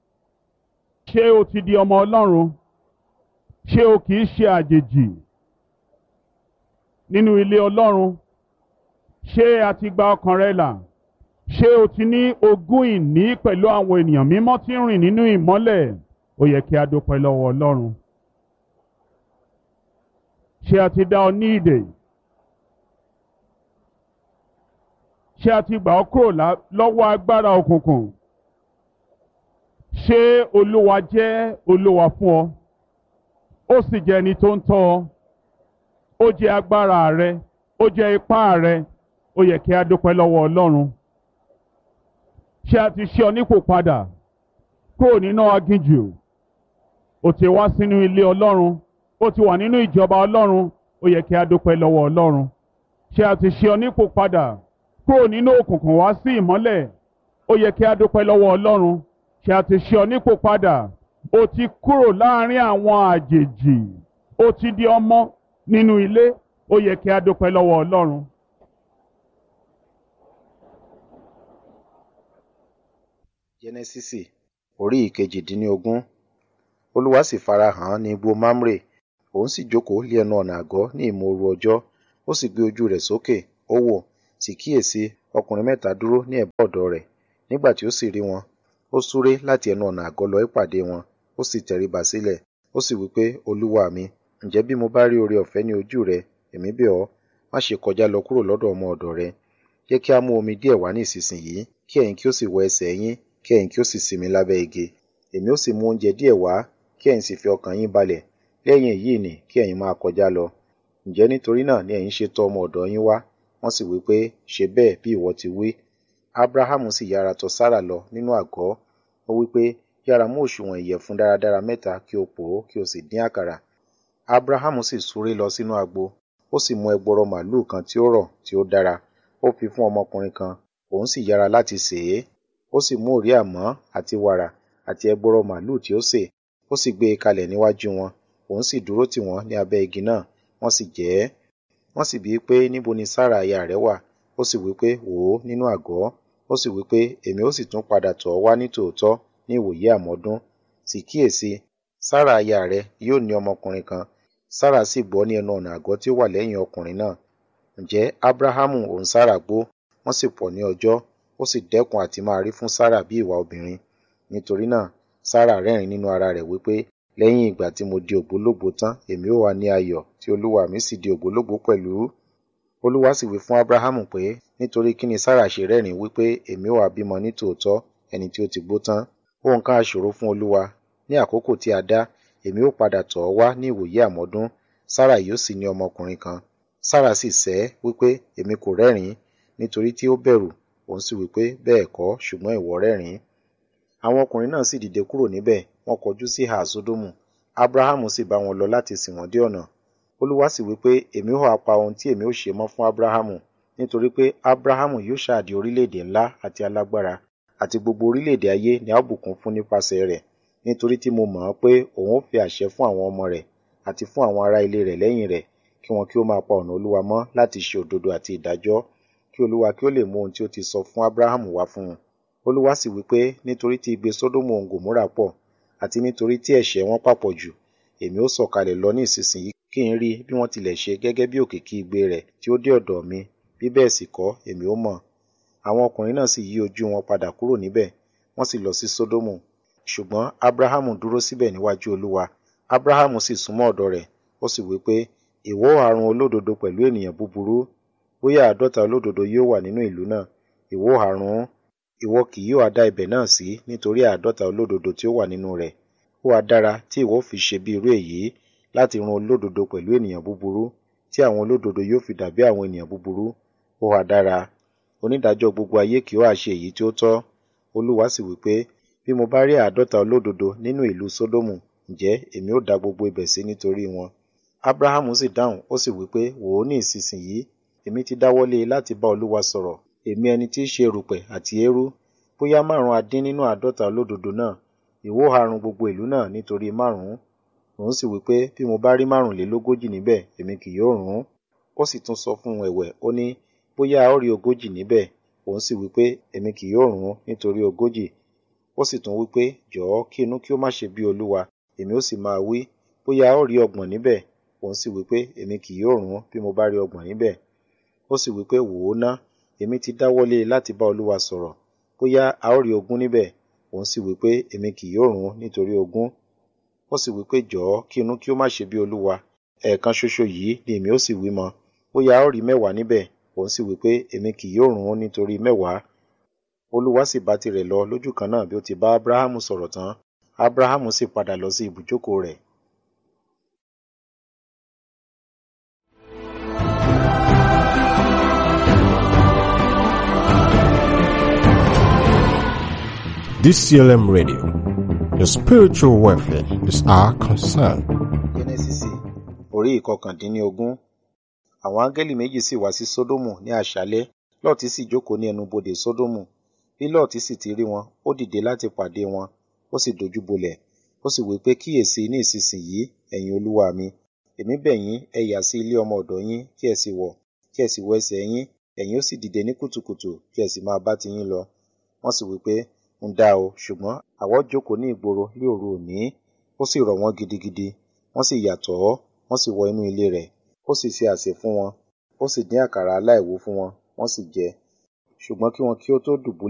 S1: Ṣé o ti di ọmọ Ọlọ́run? Ṣé o kì í ṣe àjèjì nínú ilé Ọlọ́run? Ṣé a ti gba ọkàn rẹ là? Ṣé o ti ní ogún ìní pẹ̀lú àwọn ènìyàn mímọ́ tí ń rìn nínú ìmọ́lẹ̀? Ó yẹ kí a dúpẹ́ lọ́wọ́ Ọlọ́run. Ṣé a ti dá ọ ní ìdè? Ṣé a ti gbà ọ́ kúrò lọ́wọ́ agbára òkùnkùn? Ṣé Olúwa jẹ́ Olúwa fún ọ? Ó sì jẹ́ ẹni tó ń tọ́ ọ. Ó jẹ́ agbára rẹ, ó jẹ́ ipá rẹ. Ó yẹ kí a dúpẹ́ lọ́wọ́ Ọlọ́run. Ṣé a ti ṣe ọ nípò padà kúrò nínú aginjù? Ó ti wá sínú ilé Ọlọ́run, ó ti wà nínú ìjọba Ọlọ́run. Ó yẹ kí a dúpẹ́ lọ́wọ́ Ọlọ́run. Ṣé a ti ṣe ọ nípò padà kúrò nínú òkùnkùn wá sí ìmọ́lẹ̀? Ó yẹ kí a dúpẹ́ lọ́wọ́ Ọlọ́run. Ṣé a ti ṣe ọ nípò padà? Ó ti kúrò láàrin àwọn àjèjì, ó ti di ọmọ nínú ilé. Ó yẹ kí a dúpẹ́ lọ́wọ́ Ọlọ́run.
S2: Jẹ́nẹ́sísì Orí ìkejìdínlógún. Olúwa sì farahàn án ní igbó Mamre, òun sì jókòó lé ẹnu ọ̀nà àgọ́ ní ìmóoru ọjọ́. Ó sì gbé ojú rẹ̀ sókè, ó wò, sì kíyèsí ọkùnrin mẹ́ta dúró ní ẹ̀bá ọ̀dọ̀ rẹ̀. Nígbà tí ó sì rí wọn, ó súré láti ẹnu ọ̀nà àgọ́ lọ ìpàdé wọn, ó sì tẹríba sílẹ̀. Ó sì wí pé, Olúwa mi, ǹjẹ́ bí mo bá rí oore ọ̀fẹ́ ní ojú rẹ, èmi bẹ̀ ọ́, má ṣe kọjá lọ kúrò lọ́dọ̀ ọmọ ọ̀dọ̀ rẹ. Jẹ́ kí a mú omi díẹ̀ wá ní ìsinsìnyí, kí ẹ̀yin kí ó sì wẹ ẹsẹ̀ yín, kí ẹ̀yin kí ó sì sinmi lábẹ́ igi. Èmi ó sì mú oúnjẹ díẹ̀ wá, kí ẹ̀yin sì fi ọkàn yín balẹ̀. Lẹ́yìn èyí ni kí ẹ̀yin máa kọjá lọ. Ǹjẹ́ nítorí náà ni ẹ̀yin ṣe tọ̀ ọmọ ọ̀dọ̀ yín wá? Wọ́n sì wí pé, ṣe bẹ́ẹ̀ bí ìwọ ti wí. Abrahamu sì yára tọ̀ Sára lọ nínú àgọ́. Ó wí pé, yára mú òṣùwọ̀n ìyẹ̀fun dáradára mẹ́ta kí o pò ó, kí o sì dín àkàrà. Abrahamu sì súré lọ sínú agbo. Ó sì mú ẹgbọrọ màlúù kan tí ó rọ̀, tí ó dára. Ó fi fún ọmọkùnrin kan, òun sì yára láti sè é. Ó sì mú òrí àmọ́ àti wàrà àti ẹgbọrọ màlúù tí ó sè. Ó sì gbé e kalẹ̀ níwájú wọn. Òun sì dúró tì wọ́n ní abẹ́ igi náà, wọ́n sì jẹ ẹ́. Wọ́n sì bi í pé, níbo ni Sára aya rẹ wà? Ó sì wí pé, wò ó nínú àgọ́. Ó sì wí pé, èmi ó sì tún padà tọ̀ ọ́ wá ní tòótọ́ ní ìwòyí àmọ́dún. Sì kíyèsi, Sára aya rẹ yóò ní ọmọkùnrin kan. Sára sì gbọ́ ní ẹnu ọ̀nà àgọ́ tí ó wà lẹ́yìn ọkùnrin náà. Ǹjẹ́ Abrahamu òun Sára gbó, wọ́n sì pọ̀ ní ọjọ́. Ó sì dẹ́kun àti máa rí fún Sára bí ìwà obìnrin. Nítorí náà, Sára rẹ́rìn nínú ara rẹ̀ wí pé, lẹ́yìn ìgbà tí mo di ògbólógbòó tán, èmi ó wà ní ayọ̀, tí olúwa mi sì di ògbólógbòó pẹ̀lú. Olúwa sì wí fún Abrahamu pé, nítorí kí ni Sára ṣe rẹ́rìn wí pé, èmi ó wá bímọ ní tòótọ́, ẹni tí ó ti gbó tán? Ohun kan ha ṣòro fún Olúwa. Ní àkókò tí a dá, èmi ó padà tọ̀ ọ́ wá ní ìwòyí àmọ́dún. Sára yóò sì ní ọmọkùnrin kan. Sára sì sẹ́ wí pé, èmi kò rẹ́rìn, nítorí tí ó bẹ̀rù. Òun sì wí pé, bẹ́ẹ̀ kọ́, ṣùgbọ́n ìwọ rẹ́rìn. Àwọn ọkùnrin náà sì dìde kúrò níbẹ̀, wọ́n kọjú sí ìhà Sódómù. Abrahamu sì bá wọn lọ láti sìn wọ́n dé ọ̀nà. Olúwa sì wí pé, èmi ó ha pa ohun tí èmi ó ṣe mọ́ fún Abrahamu, nítorí pé Abrahamu yóò ṣáàdì orílẹ̀-èdè ńlá àti alágbára, àti gbogbo orílẹ̀-èdè ayé ni a ó bùkún fún nípasẹ̀ rẹ̀. Nítorí tí mo mọ̀ ọ́ pé òun ó fi àṣẹ fún àwọn ọmọ rẹ̀, àti fún àwọn ará ilé rẹ̀ lẹ́yìn rẹ̀, kí wọn kí ó máa pa ọ̀nà Olúwa mọ́ láti ṣe òdodo àti ìdájọ́, kí Olúwa kí ó lè mú ohun tí ó ti sọ fún Abrahamu wá fún un. Olúwa sì wí pé, nítorí tí igbe Sódómù òun Gòmórà pọ̀, àti nítorí tí ẹ̀ṣẹ̀ wọn pàpọ̀ jù, èmi ó sọ̀kalẹ̀ lọ ní ìsinsìnyí kí n rí bí wọ́n tilẹ̀ ṣe gẹ́gẹ́ bí òkìkí igbe rẹ̀ tí ó dé ọ̀dọ̀ mi, bí bẹ́ẹ̀ sì kọ́, èmi ó mọ̀. Àwọn ọkùnrin náà sì yí ojú wọn padà kúrò níbẹ̀, wọ́n sì lọ sí Sódómù. Ṣùgbọ́n Abrahamu dúró síbẹ̀ níwájú Olúwa. Abrahamu sì súnmọ́ ọ̀dọ̀ rẹ̀, ó sì wí pé, ìwọ ó ha run olódodo pẹ̀lú ènìyàn búburú? Bóyá àádọ́ta olódodo yóò wà nínú ìlú náà, ìwọ ó ha run ún? Ìwọ kì yóò ha dá ibẹ̀ náà sí nítorí àádọ́ta olódodo tí ó wà nínú rẹ̀. Ó ha dára tí ìwọ fi ṣe bí irú èyí, láti run olódodo pẹ̀lú ènìyàn búburú, tí àwọn olódodo yóò fi dàbí àwọn ènìyàn búburú. Ó ha dára. Onídàájọ́ gbogbo ayé kì ó ha ṣe èyí tí ó tọ́? Olúwa sì wí pé, bí mo bá rí àádọ́ta olódodo nínú ìlú Sódómù, ǹjẹ́ èmi ó dá gbogbo ibẹ̀ sí nítorí wọn? Abrahamu sì dáhùn, ó sì wí pé, wò ó ní ìsinsìnyí, èmi ti dáwọ́lé láti bá Olúwa sọ̀rọ̀, èmi ẹni tí í ṣe erùpẹ̀ àti eérú. Bóyá márùn-ún a dín nínú àádọ́ta olódodo náà, ìwọ ó ha run gbogbo ìlú náà nítorí márùn-ún? Òun sì wí pé, bí mo bá rí márùnlélógójì níbẹ̀, èmi kì yóò run ún. Ó sì tún sọ fún un ẹ̀wẹ̀, ó ní, bóyá a ó rí ogójì níbẹ̀. Òun sì wí pé, èmi kì yóò run ún nítorí ogójì. Ó sì tún wí pé, jọ̀ọ́ kí inú kí ó má ṣe bí Olúwa, èmi ó sì máa wí, bóyá a ó rí ọgbọ̀n níbẹ̀. Òun sì wí pé, èmi kì yóò run ún bí mo bá rí ọgbọ̀n níbẹ̀. Ó sì wí pé, wò ó ná, èmi ti dáwọ́lé láti bá Olúwa sọ̀rọ̀, bóyá a ó rí ogún níbẹ̀. Òun sì wí pé, èmi kì yóò run ún nítorí ogún. Ó sì wí pé, jọ̀ọ́ kí inú kí ó má ṣe bí Olúwa, ẹ̀ẹ̀kan ṣoṣo yìí ni èmi ó sì wí mọ́, bóyá a ó rí mẹ́wàá níbẹ̀. Òun sì wí pé, èmi kì yóò run ún nítorí mẹ́wàá. Olúwa sì bá tirẹ̀ lọ lójú kan náà bí ó ti bá Abrahamu sọ̀rọ̀ tán. Abrahamu sì padà lọ sí ibùjókòó rẹ̀.
S3: D C L M Radio, your spiritual welfare is our concern.
S2: Jẹ́nẹ́sísì orí ìkọkàndínlógún. Àwọn áńgẹ́lì méjì sì wá sí Sódómù ní àṣálẹ́, Lọ́ọ̀tì sì jókòó ní ẹnu bodè Sódómù. Bí Lọ́ọ̀tì sì ti rí wọn, ó dìde láti pàdé wọn, ó sì dojú bolẹ̀. Ó sì wí pé, kíyèsí ní ìsinsìnyí, ẹ̀yin olúwa mi, èmi bẹ̀ yín, ẹ yà sí ilé ọmọ ọ̀dọ̀ yín, kí ẹ sì wọ̀, kí ẹ sì wọ ẹsẹ̀ yín, ẹ̀yin ó sì dìde ní kùtùkùtù, kí ẹ sì máa bá tiyín lọ. Wọ́n sì wí pé, ń dá o, ṣùgbọ́n àwa ó jókòó ní ìgboro ní òru òní. Ó sì rọ̀ wọ́n gidigidi, wọ́n sì yàtọ̀ ọ́, wọ́n sì wọ inú ilé rẹ̀. Ó sì ṣe àsè fún wọn, ó sì dín àkàrà aláìwú fún wọn, wọ́n sì jẹ. Ṣùgbọ́n kí wọn kí ó tó dùbúlẹ̀